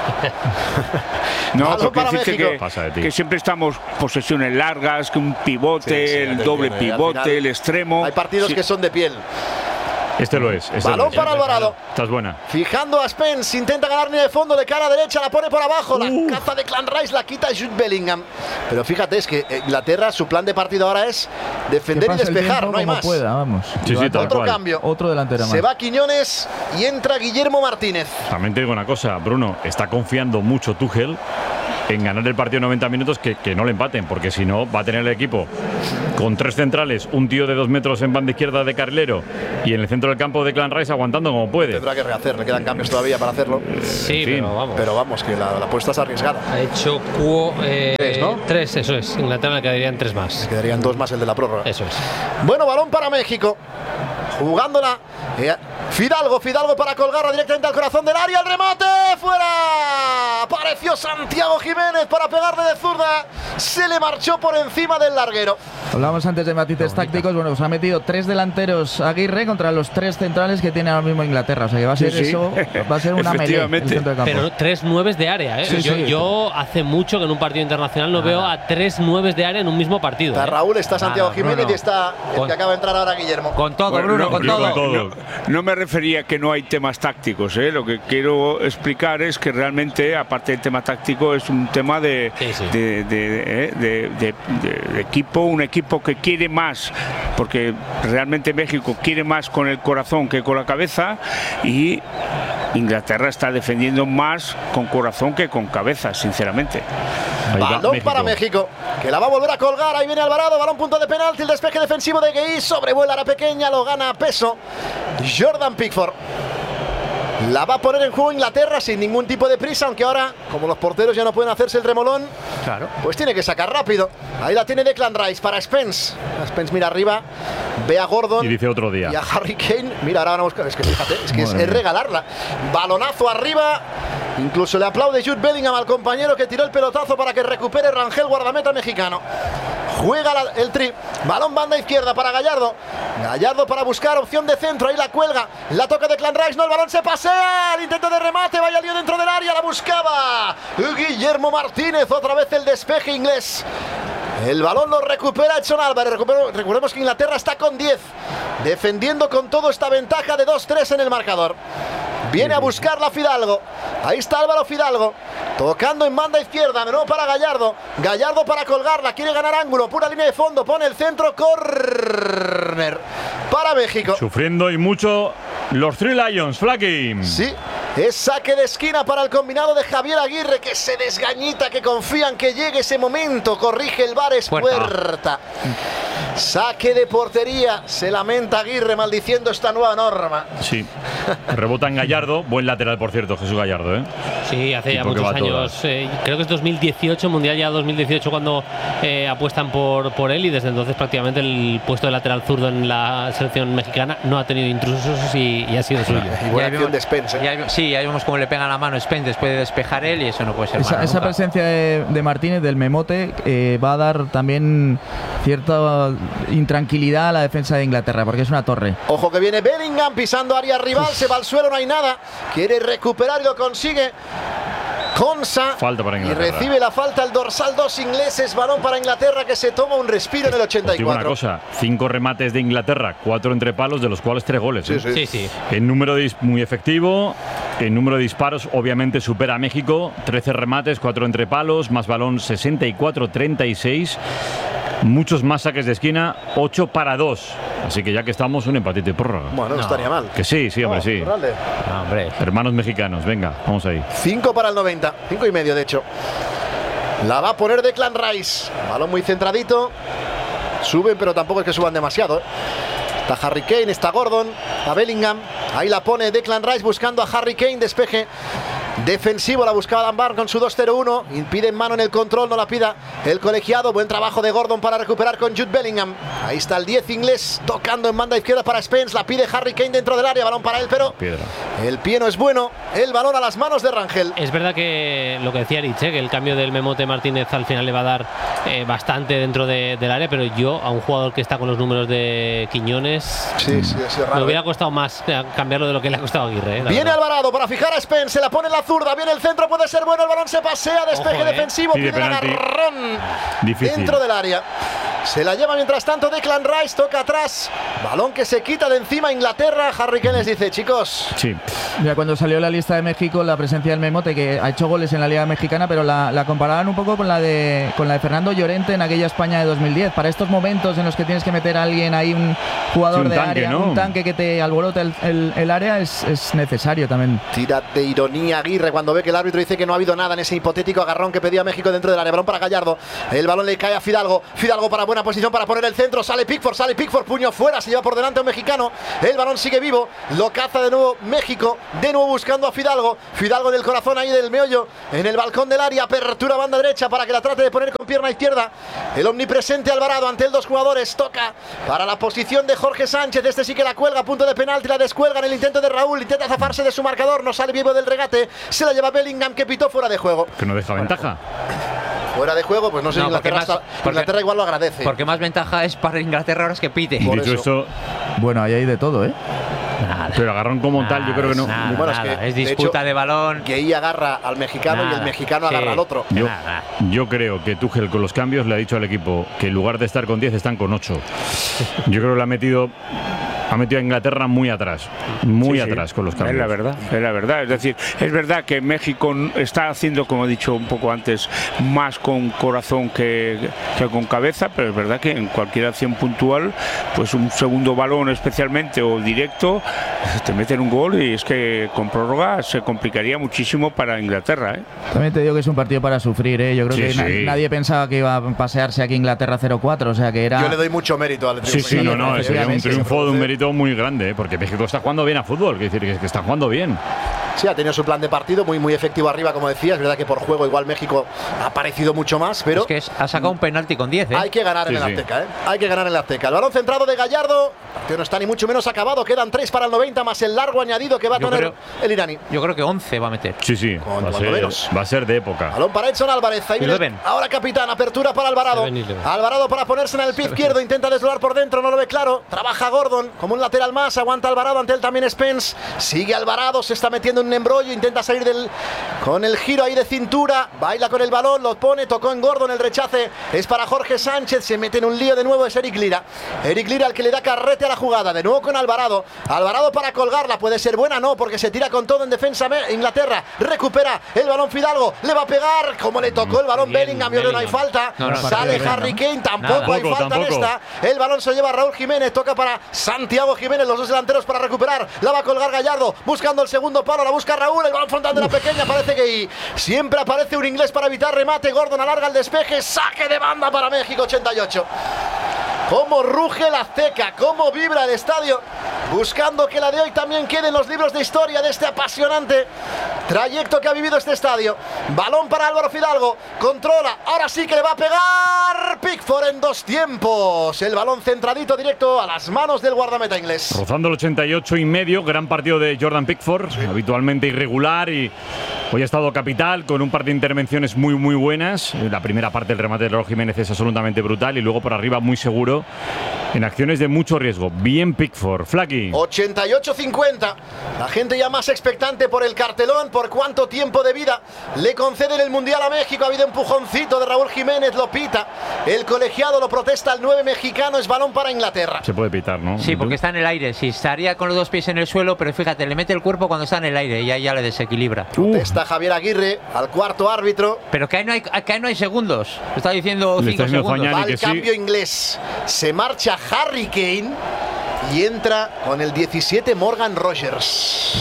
no. Balón porque para decirte México. que, Pasa de ti. que siempre estamos posesiones largas, que un pivote, Sí, sí, el te doble entiendo, y al pivote, final el extremo. Hay partidos Sí. que son de piel. Este lo es. Este Balón lo es. para Alvarado. Esta es buena. Fijando a Spence, intenta ganar línea de fondo de cara derecha, la pone por abajo, la Uh. caza de Clan Rice, la quita Jude Bellingham. Pero fíjate, es que Inglaterra, su plan de partido ahora es defender Que y pase el despejar, tiempo no hay como más. pueda, vamos. Sí, sí, tal Otro cual. cambio. Otro delantero más. Se va Quiñones y entra Guillermo Martínez. También te digo una cosa, Bruno, está confiando mucho Tuchel en ganar el partido noventa minutos, que, que no le empaten, porque si no va a tener el equipo con tres centrales, un tío de dos metros en banda izquierda de carrilero y en el centro del campo de Clan Rice aguantando como puede. Tendrá que rehacer, le quedan cambios todavía para hacerlo. Sí, En fin. pero vamos. Pero vamos, que la, la apuesta es arriesgada. Ha hecho cuo, eh, Tres, ¿no? Tres, eso es. Inglaterra le quedarían tres más. Quedarían dos más el de la prórroga. Eso es. Bueno, balón para México. Jugándola. eh, Fidalgo, Fidalgo para colgarla directamente al corazón del área. El remate fuera. Apareció Santiago Jiménez para pegarle de zurda. Se le marchó por encima del larguero. Hablábamos antes de matices tácticos. Bueno, pues ha metido tres delanteros Aguirre contra los tres centrales que tiene ahora mismo Inglaterra. O sea que va a ser Sí, sí. eso, va a ser una melee en el centro de campo. Pero tres nueves de área, ¿eh? Sí, yo, sí. yo hace mucho que en un partido internacional no veo a tres nueves de área en un mismo partido. Está ¿eh? Raúl, está Santiago Nada, Jiménez Bruno. y está el Con- que acaba de entrar ahora Guillermo. Con todo, Bueno, Bruno, no, con no, todo. todo. No, no me refería a que no hay temas tácticos, ¿eh? Lo que quiero explicar es que realmente, aparte del tema táctico, es un tema de, Sí, sí. de, de- ¿eh? de- de- de- de equipo, un equipo que quiere más, porque realmente México quiere más con el corazón que con la cabeza, y Inglaterra está defendiendo más con corazón que con cabeza, sinceramente. Ahí va Balón para México, que la va a volver a colgar. Ahí viene Alvarado, balón punto de penalti. El despeje defensivo de Gueí, sobrevuela a la pequeña, lo gana a peso Jordan Pickford. La va a poner en juego Inglaterra sin ningún tipo de prisa, aunque ahora, como los porteros ya no pueden hacerse el remolón, Claro. pues tiene que sacar rápido. Ahí la tiene Declan Rice para Spence. Spence mira arriba, ve a Gordon Y dice otro día. y a Harry Kane. Mira, ahora van a buscar. Es que fíjate, es que es, Madre es mía. regalarla. Balonazo arriba. Incluso le aplaude Jude Bellingham al compañero que tiró el pelotazo para que recupere Rangel, guardameta mexicano. Juega la- el tri. Balón banda izquierda para Gallardo. Gallardo para buscar opción de centro. Ahí la cuelga. La toca de Clan Rice. No, el balón se pasea. El intento de remate. Vaya lío dentro del área. La buscaba Guillermo Martínez. Otra vez el despeje inglés. El balón lo recupera Edson Álvarez. Recupero- Recordemos que Inglaterra está con diez. Defendiendo con todo esta ventaja de dos tres en el marcador. Viene a buscarla Fidalgo. Ahí está Álvaro Fidalgo. Tocando en banda izquierda. De nuevo para Gallardo. Gallardo para colgarla. Quiere ganar ángulo. Pura línea de fondo. Pone el centro. Corner para México. Sufriendo y mucho los Three Lions, Flaky. Sí, es saque de esquina para el combinado de Javier Aguirre, que se desgañita, que confían que llegue ese momento. Corrige el VAR, es Puerta. puerta. Saque de portería. Se lamenta Aguirre maldiciendo esta nueva norma. Sí. Rebota en Gallardo. Buen lateral, por cierto, Jesús Gallardo, ¿eh? Sí, hace ya Tipo que muchos va a años, todas. eh, creo que es dos mil dieciocho, Mundial ya dos mil dieciocho cuando eh, apuestan por, por él, y desde entonces prácticamente el puesto de lateral zurdo en la selección mexicana no ha tenido intrusos y, y ha sido suyo. Y buena acción de Spence. ¿eh? Ya vemos- sí, ahí vemos cómo le pega la mano a Spence después de despejar él, y eso no puede ser Esa, malo esa nunca. presencia de, de Martínez, del memote, eh, va a dar también cierta intranquilidad a la defensa de Inglaterra, porque es una torre. Ojo que viene Bellingham pisando área rival, se va al suelo, no hay nada. Quiere recuperar y lo consigue. Konsa. Falta para Y Inglaterra. recibe la falta el dorsal dos ingleses. Balón para Inglaterra, que se toma un respiro en el ochenta Os y digo una cuatro. cosa, cinco remates de Inglaterra, cuatro entre palos, de los cuales tres goles. ¿eh? Sí, sí. Sí, sí. En número de dis- muy efectivo, en número de disparos obviamente supera a México, trece remates, cuatro entre palos, más balón sesenta y cuatro treinta y seis, muchos más saques de esquina, ocho para dos. Así que ya que estamos, un empatito y prórroga. Bueno, no, estaría mal. Que sí, sí, hombre, No, sí. Iturralde. No, hombre. Hermanos mexicanos, venga, vamos ahí. cinco para el noventa, cinco y medio de hecho. La va a poner Declan Rice. Balón muy centradito. Suben, pero tampoco es que suban demasiado. ¿eh? Está Harry Kane, está Gordon, está Bellingham. Ahí la pone Declan Rice buscando a Harry Kane. Despeje defensivo, la buscaba Dan Barr con su dos cero uno. Impide en mano en el control, no la pida el colegiado. Buen trabajo de Gordon para recuperar con Jude Bellingham. Ahí está el diez inglés tocando en banda izquierda para Spence. La pide Harry Kane dentro del área. Balón para él, pero Piedra. el pie no es bueno. El balón a las manos de Rangel. Es verdad que lo que decía Rich, ¿eh? que el cambio del Memote Martínez al final le va a dar eh, bastante dentro de, del área, pero yo a un jugador que está con los números de Quiñones sí, sí, sí, raro, me hubiera ¿eh? costado más cambiarlo de lo que le ha costado a Aguirre. Eh, viene verdad. Alvarado para fijar a Spence, se la pone en la zurda, viene el centro, puede ser bueno, el balón se pasea, despeje Ojo, eh. defensivo, Pide pide el penalti. agarrón Difícil. dentro del área. Se la lleva mientras tanto Declan Rice, toca atrás, balón que se quita de encima Inglaterra. Harry Kane les dice, chicos, Sí. Mira, cuando salió la lista de México, la presencia del Memote, que ha hecho goles en la Liga Mexicana, pero la, la comparaban un poco con la de con la de Fernando Llorente en aquella España de dos mil diez. Para estos momentos en los que tienes que meter a alguien ahí, un jugador Sí, un de tanque, área, ¿no? un tanque que te alborote el, el, el área, es, es necesario también. tira de ironía Aguirre cuando ve que el árbitro dice que no ha habido nada en ese hipotético agarrón que pedía México dentro del área. Balón para Gallardo, el balón le cae a Fidalgo, Fidalgo para buena posición para poner el centro, sale Pickford, sale Pickford, puño fuera, se lleva por delante a un mexicano, el balón sigue vivo, lo caza de nuevo México, de nuevo buscando a Fidalgo, Fidalgo del corazón ahí del meollo, en el balcón del área, apertura banda derecha para que la trate de poner con pierna izquierda, el omnipresente Alvarado ante el dos jugadores, toca para la posición de Jorge Sánchez, este sí que la cuelga, punto de penalti, la descuelga en el intento de Raúl, intenta zafarse de su marcador, no sale vivo del regate, se la lleva Bellingham que pitó fuera de juego. Que no deja ventaja. Fuera de juego, pues no sé, No, Inglaterra, porque más- hasta- porque- Inglaterra igual lo agradece. Porque más ventaja es para Inglaterra ahora es que pite. Por Dicho eso. esto, Bueno, ahí hay de todo, ¿eh? Nada. pero agarrón como tal, yo creo que no. Nada, Bueno, es nada. que, es de disputa hecho, de balón. Que ahí agarra al mexicano y el Nada. mexicano Sí. agarra al otro. Yo, Nada. yo creo que Tuchel con los cambios le ha dicho al equipo que en lugar de estar con diez están con ocho. Yo creo que le ha metido ha metido a Inglaterra muy atrás, muy Sí, sí. atrás con los cambios. Es la verdad, es la verdad. Es decir, es verdad que México está haciendo, como he dicho un poco antes, más con corazón que, que con cabeza, pero es verdad que en cualquier acción puntual, pues un segundo balón especialmente o directo, te meten un gol y es que con prórroga se complicaría muchísimo para Inglaterra, ¿eh? También te digo que es un partido para sufrir, ¿eh? Yo creo Sí, que na- sí. nadie pensaba que iba a pasearse aquí Inglaterra cero cuatro, o sea que era... Yo le doy mucho mérito al Sí, triunfo. sí, no, no, sería un efectivamente, triunfo de un se mérito muy grande, ¿eh? Porque México está jugando bien a fútbol, quiere decir que, que está jugando bien. Sí, ha tenido su plan de partido muy muy efectivo arriba, como decía. Es verdad que por juego igual México ha parecido mucho más, pero Es que es- ha sacado un penalti con diez, ¿eh? hay que ganar Sí, en el sí. Azteca, ¿eh? Hay que ganar en el Azteca. El balón centrado de Gallardo, que no está ni mucho menos acabado. Quedan tres para el noventa más el largo añadido que va a Yo tener creo- el iraní. Yo creo que once va a meter. Sí, sí, Con va a, cuando ser, menos. va a ser de época. Balón para Edson Álvarez. Ahí viene Eleven. ahora capitán. Apertura para Alvarado. Seven, eleven. Alvarado para ponerse en el pie izquierdo. Intenta desloar por dentro. No lo ve claro. Trabaja Gordon como un lateral más. Aguanta Alvarado. Ante él también Spence. Sigue Alvarado. Se está metiendo en un embrollo. Intenta salir del con el giro ahí de cintura. Baila con el balón. Lo pone. Tocó en Gordon. El rechace es para Jorge Sánchez. Se mete en un lío de nuevo. Es Eric Lira. Eric Lira el que le da carrete a la jugada. De nuevo con Alvarado. Alvarado para colgarla. Puede ser buena. No, porque se tira con todo en defensa. Inglaterra recupera el balón Fidalgo. Le va a pegar. Como le tocó el balón Bien, Bellingham. Yo creo que no hay Bellingham. falta. No, no, Sale partido Harry bien, Kane. Tampoco Nada. hay Tampoco, falta en tampoco. esta. El balón se lleva Raúl Jiménez. Toca para Santiago Jiménez. Los dos delanteros para recuperar. La va a colgar Gallardo. Buscando el segundo palo. La busca Raúl. El balón frontal de la pequeña. Parece que ahí siempre aparece un inglés para evitar remate. Gordon alarga el despeje. Saque de banda para México. ochenta y ocho. Cómo ruge la Azteca, cómo vibra el estadio, buscando que la de hoy también quede en los libros de historia de este apasionante trayecto que ha vivido este estadio. Balón para Álvaro Fidalgo, controla, ahora sí que le va a pegar Pickford en dos tiempos. El balón centradito directo a las manos del guardameta inglés. Rozando el ochenta y ocho y medio, gran partido de Jordan Pickford, habitualmente irregular y hoy ha estado capital con un par de intervenciones muy muy buenas. La primera parte del remate de Raúl Jiménez es absolutamente brutal y luego por arriba muy seguro en acciones de mucho riesgo. Bien Pickford, Flaky. ochenta y ocho cincuenta. La gente ya más expectante por el cartelón, por cuánto tiempo de vida le conceden el Mundial a México. Ha habido empujoncito de Raúl Jiménez, lo pita. El colegiado lo protesta el nueve mexicano, es balón para Inglaterra. Se puede pitar, ¿no? Sí, porque está en el aire. Sí, estaría con los dos pies en el suelo, pero fíjate, le mete el cuerpo cuando está en el aire y ahí ya le desequilibra. Protesta Javier Aguirre al cuarto árbitro. Pero que ahí no hay, que ahí no hay segundos. Está diciendo Le cinco está diciendo segundos. Fañani Va que al sí. cambio inglés. Se marcha Harry Kane y entra con el diecisiete Morgan Rogers.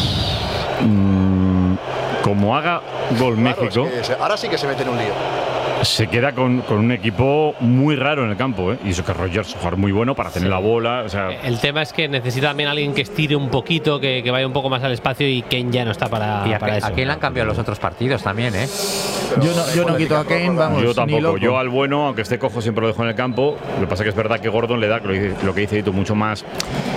Mm, como haga gol Claro, México, es que se- ahora sí que se mete en un lío. se queda con, con un equipo muy raro en el campo, ¿eh? Y eso que Rogers es un jugador muy bueno para tener la bola. O sea, El tema es que necesita también alguien que estire un poquito, que, que vaya un poco más al espacio y Kane ya no está para, Y a, para eso. a Kane le han cambiado los otros partidos también, ¿eh? Yo no, yo no quito a Kane, vamos, yo ni tampoco. loco. Yo al bueno, aunque esté cojo, siempre lo dejo en el campo. Lo que pasa que es verdad que Gordon le da lo que dice, lo que dice Ito, mucho más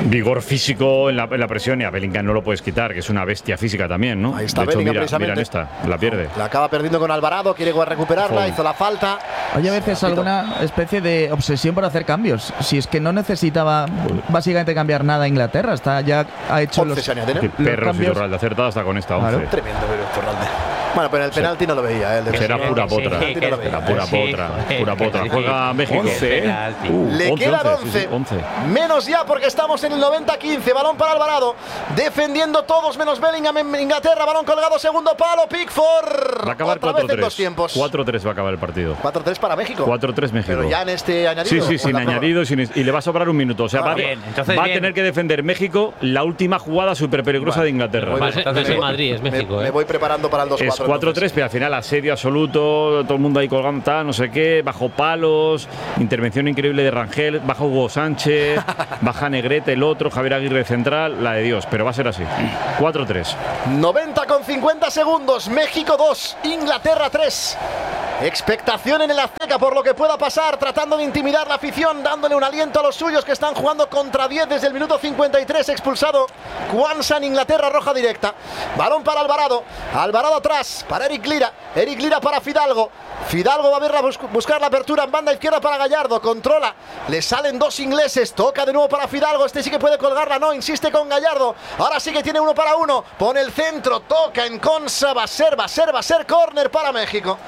vigor físico en la, en la presión, y a Bellingham no lo puedes quitar, que es una bestia física también, ¿no? Ahí está de hecho, Bellingham, mira, precisamente. mira esta, la pierde. La acaba perdiendo con Alvarado, quiere recuperarla, Joder. hizo la falta. Hay a veces alguna especie de obsesión por hacer cambios. Si es que no necesitaba básicamente cambiar nada a Inglaterra, está ya ha hecho once los, se añaden, ¿eh? Qué los perro cambios. Iturralde, acertada hasta con esta once. Claro. Tremendo, pero Iturralde. Bueno, pero en el penalti no lo veía, ¿eh? El de Será Messi. pura Sí, potra. sí, no lo veía. Será pura Sí, potra. joder, Pura potra. sí. Juega México. once, ¿eh? Penalti. Uh, Le once, quedan once, sí, once. sí, once. Menos ya porque estamos en el noventa quince. Balón para Alvarado. Defendiendo todos menos Bellingham en Inglaterra. Balón colgado, segundo palo. Pickford. Va a acabar Otra vez en cuatro dos tres. tiempos. cuatro tres va a acabar el partido. cuatro tres para México. cuatro tres México. Pero ya en este añadido. Sí, ¿o sí, en sin la prórroga? añadido sin, y le va a sobrar un minuto. O sea, Ah, va, bien, entonces va a bien. tener que defender México la última jugada súper peligrosa de Inglaterra. Voy- Va a ser- no es el Madrid, es Me, México. me ¿eh? voy preparando para el dos Es cuatro. cuatro tres, pero al final asedio absoluto, todo el mundo ahí colgando, tal, no sé qué, bajo palos, intervención increíble de Rangel, baja Hugo Sánchez, baja Negrete, el otro, Javier Aguirre central, la de Dios, pero va a ser así. cuatro tres. noventa con cincuenta segundos. México dos, Inglaterra tres. Expectación en el Azteca por lo que pueda pasar, tratando de intimidar la afición, dándole un aliento a los suyos que están jugando contra diez desde el minuto cincuenta y tres. Expulsado Kwanza en Inglaterra, roja directa. Balón para Alvarado. Alvarado atrás para Eric Lira. Eric Lira para Fidalgo. Fidalgo va a ver la bus- buscar la apertura en banda izquierda para Gallardo. Controla. Le salen dos ingleses. Toca de nuevo para Fidalgo. Este sí que puede colgarla. No, insiste con Gallardo. Ahora sí que tiene uno para uno. Pone el centro. Toca en Consa. Va a ser, va a ser, va a ser córner para México.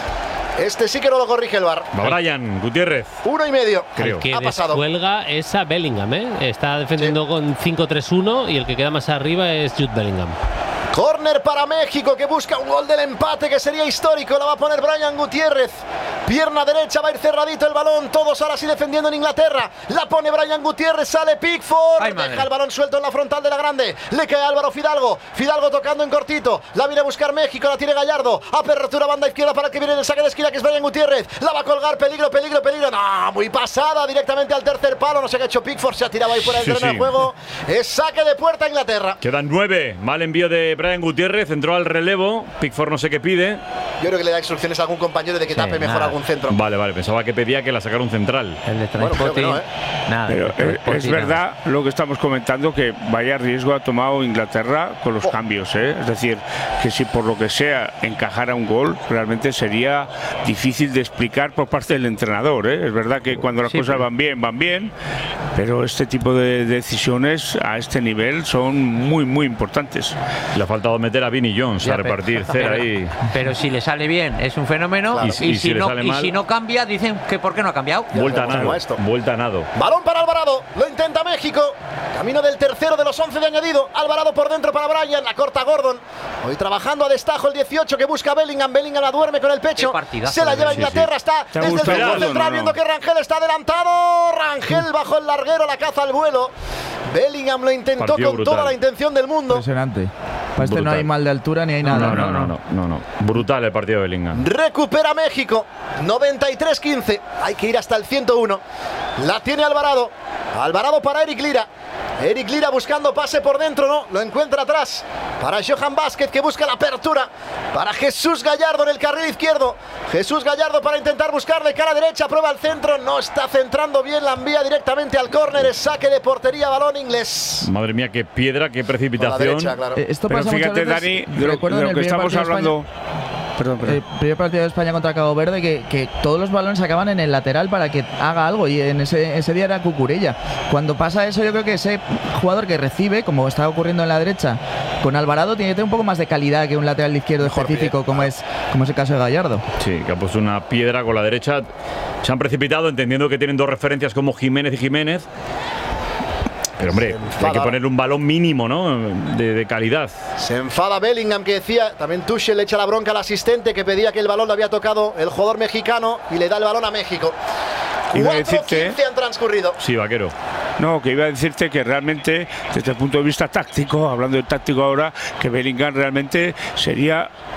Este sí que no lo corrige el V A R. Va Brian Gutiérrez. Uno y medio. Creo. El que Ha pasado. descuelga es a Bellingham, ¿eh? Está defendiendo con cinco tres uno y el que queda más arriba es Jude Bellingham. Córner para México que busca un gol del empate que sería histórico. La va a poner Brian Gutiérrez. Pierna derecha, va a ir cerradito el balón. Todos ahora sí defendiendo en Inglaterra. La pone Brian Gutiérrez, sale Pickford. Ay, madre. Deja el balón suelto en la frontal de la grande. Le cae Álvaro Fidalgo. Fidalgo tocando en cortito. La viene a buscar México, la tiene Gallardo. Apertura banda izquierda para el que viene en el saque de esquina, que es Brian Gutiérrez. La va a colgar, peligro, peligro, peligro. No, muy pasada directamente al tercer palo. No sé qué ha hecho Pickford, se ha tirado ahí fuera del Sí, terreno sí. del juego. Es saque de puerta a Inglaterra. Quedan nueve. Mal envío de Brian Gutiérrez. Entró al relevo. Pickford no sé qué pide. Yo creo que le da instrucciones a algún compañero de que Sí, tape mejor nada. algún centro. Vale, vale. Pensaba que pedía que la sacara un central. El de Bueno, creo que Transporting. no, ¿eh? Nada. Pero el de eh, es Transporting, nada. verdad lo que estamos comentando, que vaya riesgo ha tomado Inglaterra con los Oh. cambios, ¿eh? Es decir, que si por lo que sea encajara un gol, realmente sería difícil de explicar por parte del entrenador, ¿eh? Es verdad que cuando las Sí, cosas pero- van bien, van bien, pero este tipo de decisiones a este nivel son muy, muy importantes. Le ha faltado meter a Vinnie Jones Ya, a pero- repartir cera pero- ahí. Pero si le sale bien, es un fenómeno. Claro. Y, Y si- y si si le no, sale y mal- si no cambia, dicen que por qué no ha cambiado. Vuelta a sabemos cómo nado. esto. Vuelta a nado. Balón para Alvarado, lo intenta México. Camino del tercero de los once de añadido. Alvarado por dentro para Brian, la corta Gordon. Hoy trabajando a destajo el dieciocho que busca Bellingham. Bellingham la duerme con el pecho. Qué partidazo Se la de lleva sí, Inglaterra, sí. está ¿Te ha desde el gustado, centro Gordon, central o no? viendo que Rangel está adelantado. Rangel bajo el larguero, la caza al vuelo. Bellingham lo intentó Partido con brutal. toda la intención del mundo. Impresionante. Para este no Brutal. hay mal de altura ni hay No, nada. no, no, no, no, no. Brutal el partido de Bellingham. Recupera México, noventa y tres quince. Hay que ir hasta el ciento uno. La tiene Alvarado. Alvarado para Eric Lira. Eric Lira buscando pase por dentro, no, lo encuentra atrás. Para Johan Vázquez que busca la apertura. Para Jesús Gallardo en el carril izquierdo. Jesús Gallardo para intentar buscar de cara derecha. Prueba el centro, no está centrando bien. La envía directamente al córner. Es saque de portería, balón inglés. Madre mía, qué piedra, qué Por la precipitación. derecha, claro. Eh, Esto Pero pasa muchas fíjate, veces. Dani, de lo, Recuerdo de en lo el que primer estamos partido de España- hablando. Perdón, perdón. El primer partido de España contra Cabo Verde, que, que todos los balones acaban en el lateral para que haga algo, y en ese, ese día era Cucurella. Cuando pasa eso, yo creo que ese jugador que recibe, como está ocurriendo en la derecha con Alvarado, tiene que tener un poco más de calidad que un lateral izquierdo Mejor específico, pie, como es como es el caso de Gallardo. Sí, que ha puesto una piedra con la derecha. Se han precipitado entendiendo que tienen dos referencias como Jiménez y Jiménez. Pero hombre, Se hay enfada. que ponerle un balón mínimo, ¿no? De, de calidad. Se enfada Bellingham, que decía, también Tuchel le echa la bronca al asistente que pedía que el balón lo había tocado el jugador mexicano y le da el balón a México. Iba a cuatro decirte- quince han transcurrido. Sí, vaquero. No, que iba a decirte que realmente, desde el punto de vista táctico, hablando de táctico ahora, que Bellingham realmente sería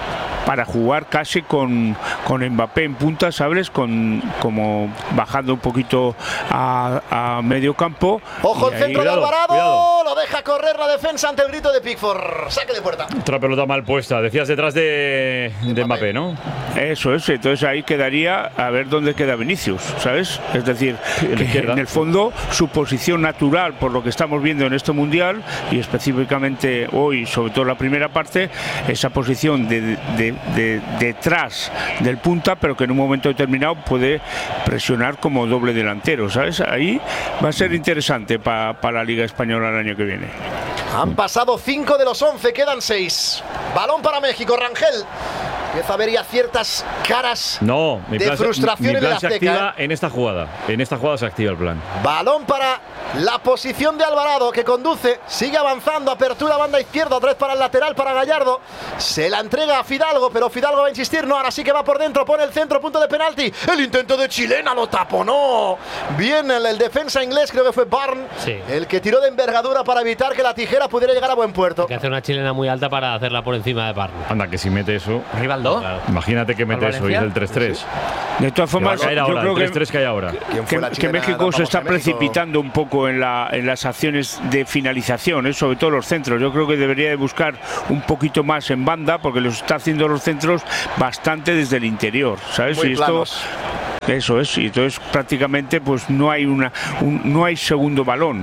para jugar casi con, con Mbappé en punta, ¿sabes? Con, como bajando un poquito a, a medio campo. Ojo, el ahí, centro de cuidado, Alvarado, cuidado. lo deja correr la defensa ante el grito de Pickford. Saque de puerta. Otra pelota mal puesta. Decías detrás de, de Mbappé, ¿no? Eso es, entonces ahí quedaría a ver dónde queda Vinicius, ¿sabes? Es decir, que en el fondo su posición natural, por lo que estamos viendo en este Mundial, y específicamente hoy, sobre todo la primera parte, esa posición de, de, de, detrás del punta, pero que en un momento determinado puede presionar como doble delantero, ¿sabes? Ahí va a ser interesante para pa la Liga Española el año que viene. Han pasado cinco de los once, quedan seis. Balón para México, Rangel. Empieza a ver ya ciertas caras No, mi de plan, se- frustración mi en el plan se Azteca. activa en esta jugada. En esta jugada se activa el plan. Balón para la posición de Alvarado, que conduce, sigue avanzando, apertura banda izquierda, otra vez para el lateral, para Gallardo. Se la entrega a Fidalgo, pero Fidalgo va a insistir, no, ahora sí que va por dentro, pone el centro, punto de penalti. El intento de Chilena lo taponó. Bien, el, el defensa inglés, creo que fue Barn, Sí. el que tiró de envergadura para evitar que la tijera pudiera llegar a buen puerto. Hay que hacer una chilena muy alta para hacerla por encima de Barn. Anda, que si mete eso. Rivaldo. Claro. Imagínate que mete ¿Al eso y es Valencia? el tres tres. De todas Que va a formas, caer yo ahora, creo el que tres tres que hay ahora. ¿Quién fue que, la que chilena? México Vamos se a está México. precipitando un poco en, la, en las acciones de finalización, ¿eh? Sobre todo los centros. Yo creo que debería de buscar un poquito más en banda, porque los está haciendo los centros bastante desde el interior, ¿sabes? Muy Y esto, planos. eso es, y entonces prácticamente pues no hay una un- no hay segundo balón.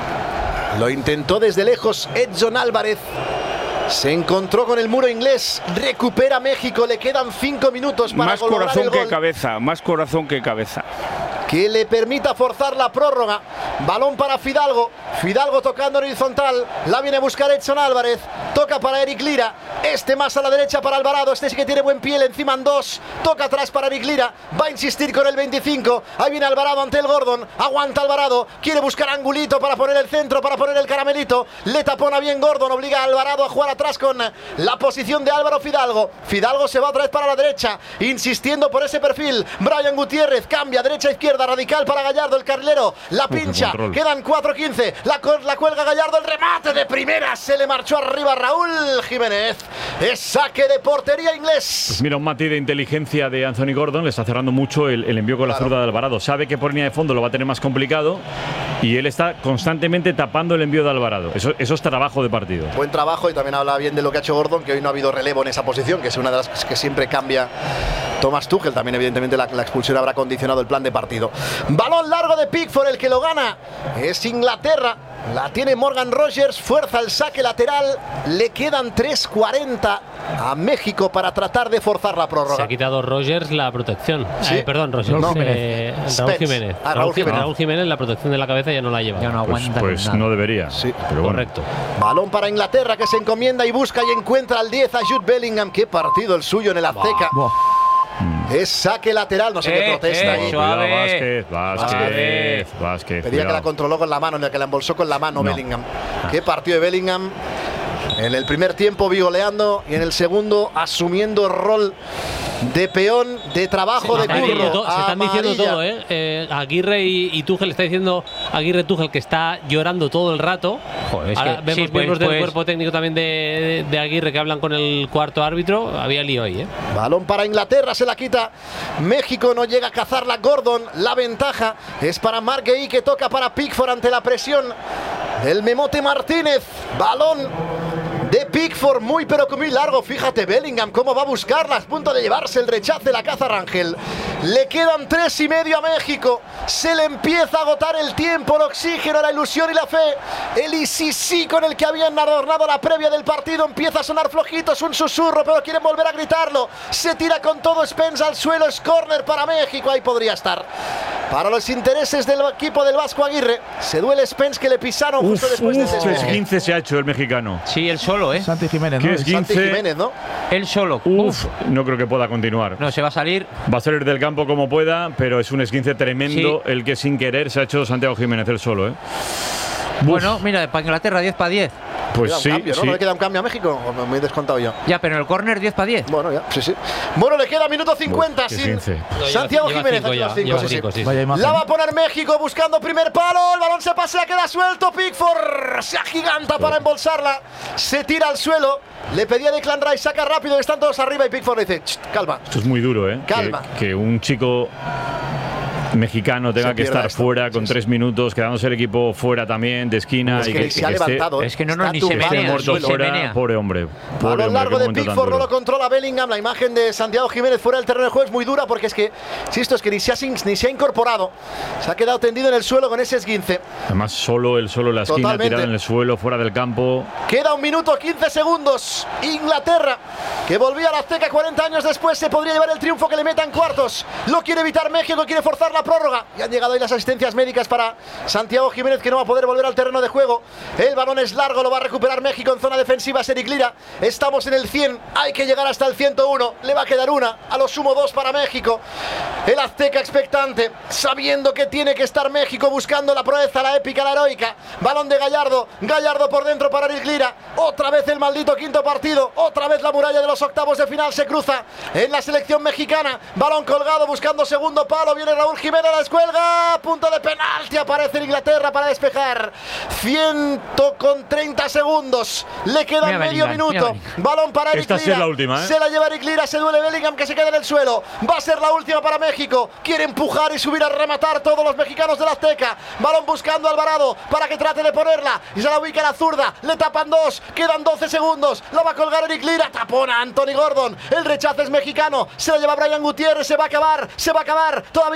Lo intentó desde lejos Edson Álvarez. Se encontró con el muro inglés. Recupera México. Le quedan cinco minutos para Más lograr corazón el que gol cabeza, más corazón que cabeza. que le permita forzar la prórroga. Balón para Fidalgo. Fidalgo tocando en horizontal. La viene a buscar Edson Álvarez. Toca para Eric Lira. Este más a la derecha para Alvarado. Este sí que tiene buen pie. Le encima en dos. Toca atrás para Eric Lira. Va a insistir con el veinticinco. Ahí viene Alvarado ante el Gordon. Aguanta Alvarado. Quiere buscar angulito para poner el centro, para poner el caramelito. Le tapona bien Gordon. Obliga a Alvarado a jugar atrás con la posición de Álvaro Fidalgo. Fidalgo se va otra vez para la derecha. Insistiendo por ese perfil. Brian Gutiérrez cambia derecha a izquierda. Radical para Gallardo, el carrilero. La pincha. control. Quedan cuatro quince. La, co- la cuelga Gallardo. El remate de primera. Se le marchó arriba a Raúl Jiménez. Es saque de portería inglés. Pues mira, un matiz de inteligencia de Anthony Gordon. Le está cerrando mucho el, el envío con la Claro. zurda de Alvarado. Sabe que por línea de fondo lo va a tener más complicado. Y él está constantemente tapando el envío de Alvarado. Eso, eso es trabajo de partido. Buen trabajo, y también habla bien de lo que ha hecho Gordon, que hoy no ha habido relevo en esa posición, que es una de las que siempre cambia Thomas Tuchel. También evidentemente la, la expulsión habrá condicionado el plan de partido. Balón largo de Pickford, el que lo gana es Inglaterra. La tiene Morgan Rogers, fuerza el saque lateral. Le quedan tres cuarenta a México para tratar de forzar la Se prórroga. ha quitado Rogers la protección. ¿Sí? Eh, perdón, Rogers. No. eh, Raúl Spence. Jiménez. Ah, Raúl Jiménez. Raúl Jiménez, la protección de la cabeza ya no la lleva. Ya no Pues, aguanta pues nada. no debería. Sí, pero bueno. Correcto. Balón para Inglaterra, que se encomienda y busca y encuentra al diez a Jude Bellingham. Qué partido el suyo en el Azteca. Es saque lateral, no sé qué Eh, protesta eh, ahí. suave. Cuidado, Vázquez, Vázquez, Suave. Vázquez. Pedía que la cuidado. controló con la mano, en el que la embolsó con la mano No. Bellingham. Qué partido de Bellingham. En el primer tiempo vigoleando y en el segundo asumiendo rol de peón, de trabajo, Se de están diciendo curro. to- se están diciendo Amarilla. todo, ¿eh? Eh, Aguirre y, y Tuchel está diciendo Aguirre Tuchel que está llorando todo el rato. Joder, es Ahora que- vemos sí, pues- miembros del pues- cuerpo técnico también de, de Aguirre que hablan con el cuarto árbitro. Había lío ahí, ¿eh? Balón para Inglaterra, se la quita. México no llega a cazarla. Gordon, la ventaja es para Mark Guehi, que toca para Pickford ante la presión del Memote Martínez. Balón de Pickford, muy pero que muy largo. Fíjate Bellingham cómo va a buscarla, a punto de llevarse el rechace la caza Rangel. Le quedan tres y medio a México. Se le empieza a agotar el tiempo, el oxígeno, la ilusión y la fe. El y sí sí con el que habían adornado la previa del partido empieza a sonar flojito, es un susurro, pero quieren volver a gritarlo. Se tira con todo Spence al suelo, es córner para México, ahí podría estar. Para los intereses del equipo del Vasco Aguirre, se duele Spence, que le pisaron Uf, justo después de uf, ese esguince se ha hecho el mexicano. Sí, él solo, ¿eh? Santi Jiménez, ¿Qué ¿no? es Santi quince? Jiménez, ¿no? Él solo. Uf, no creo que pueda continuar. No, se va a salir. Va a salir del campo como pueda, pero es un esguince tremendo Sí. el que sin querer se ha hecho Santiago Jiménez él solo, ¿eh? Bueno, mira, para Inglaterra diez para diez. Pues queda un sí, cambio, ¿no? sí. ¿No le queda un cambio a México? ¿O me he descontado yo? Ya, pero en el córner diez para diez. Bueno, ya, sí, sí. Bueno, le queda minuto cincuenta Qué sin quince. No, Santiago lleva Jiménez. cinco aquí ya, los cinco, lleva sí, sí. cinco, sí, sí. Vaya imagen. La va a poner México buscando primer palo. El balón se pasea, queda suelto. Pickford se agiganta para embolsarla. Se tira al suelo. Le pedía Declan Rice, saca rápido, que están todos arriba. Y Pickford le dice: calma. Esto es muy duro, ¿eh? Calma. Que, que un chico mexicano tenga Se que pierda estar esto. fuera con Sí, tres minutos, quedándose el equipo fuera también de esquina. Es y que ni se ha que esté- levantado. es que no, no, está ni se tumbado menea, en el muerto ni se suelo. fuera, menea. pobre hombre. Pobre Balón hombre, largo qué de momento tan Pickford, no duro. lo controla Bellingham. La imagen de Santiago Jiménez fuera del terreno de juego es muy dura porque es que, si esto es que ni se, ha, ni se ha incorporado, se ha quedado tendido en el suelo con ese esguince. Además, solo el solo en la esquina, Totalmente. tirado en el suelo, fuera del campo. Queda un minuto quince segundos. Inglaterra, que volvía a la Azteca cuarenta años después, se podría llevar el triunfo que le meta en cuartos. Lo quiere evitar México, quiere forzar la prórroga. Y han llegado ahí las asistencias médicas para Santiago Jiménez, que no va a poder volver al terreno de juego. El balón es largo, lo va a recuperar México en zona defensiva. Eric Lira. Estamos en el cien, hay que llegar hasta el ciento uno. Le va a quedar una, a lo sumo dos para México. El Azteca expectante, sabiendo que tiene que estar México buscando la proeza, la épica, la heroica. Balón de Gallardo, Gallardo por dentro para Eric Lira. Otra vez el maldito quinto partido, otra vez la muralla de los octavos de final se cruza en la selección mexicana. Balón colgado buscando segundo palo, viene Raúl Jiménez, la descuelga, punto de penalti, aparece en Inglaterra para despejar. cien con treinta segundos, le queda Mira medio Bellingham, minuto. mira Balón para Eric Esta sí Lira. es la última, ¿eh? Se la lleva Eric Lira, se duele Bellingham, que se queda en el suelo. Va a ser la última para México. Quiere empujar y subir a rematar todos los mexicanos de la Azteca. Balón buscando a Alvarado para que trate de ponerla. Y se la ubica la zurda. Le tapan dos. Quedan doce segundos. La va a colgar Eric Lira. Tapona Anthony Gordon. El rechazo es mexicano. Se la lleva Brian Gutiérrez. Se va a acabar. Se va a acabar. Todavía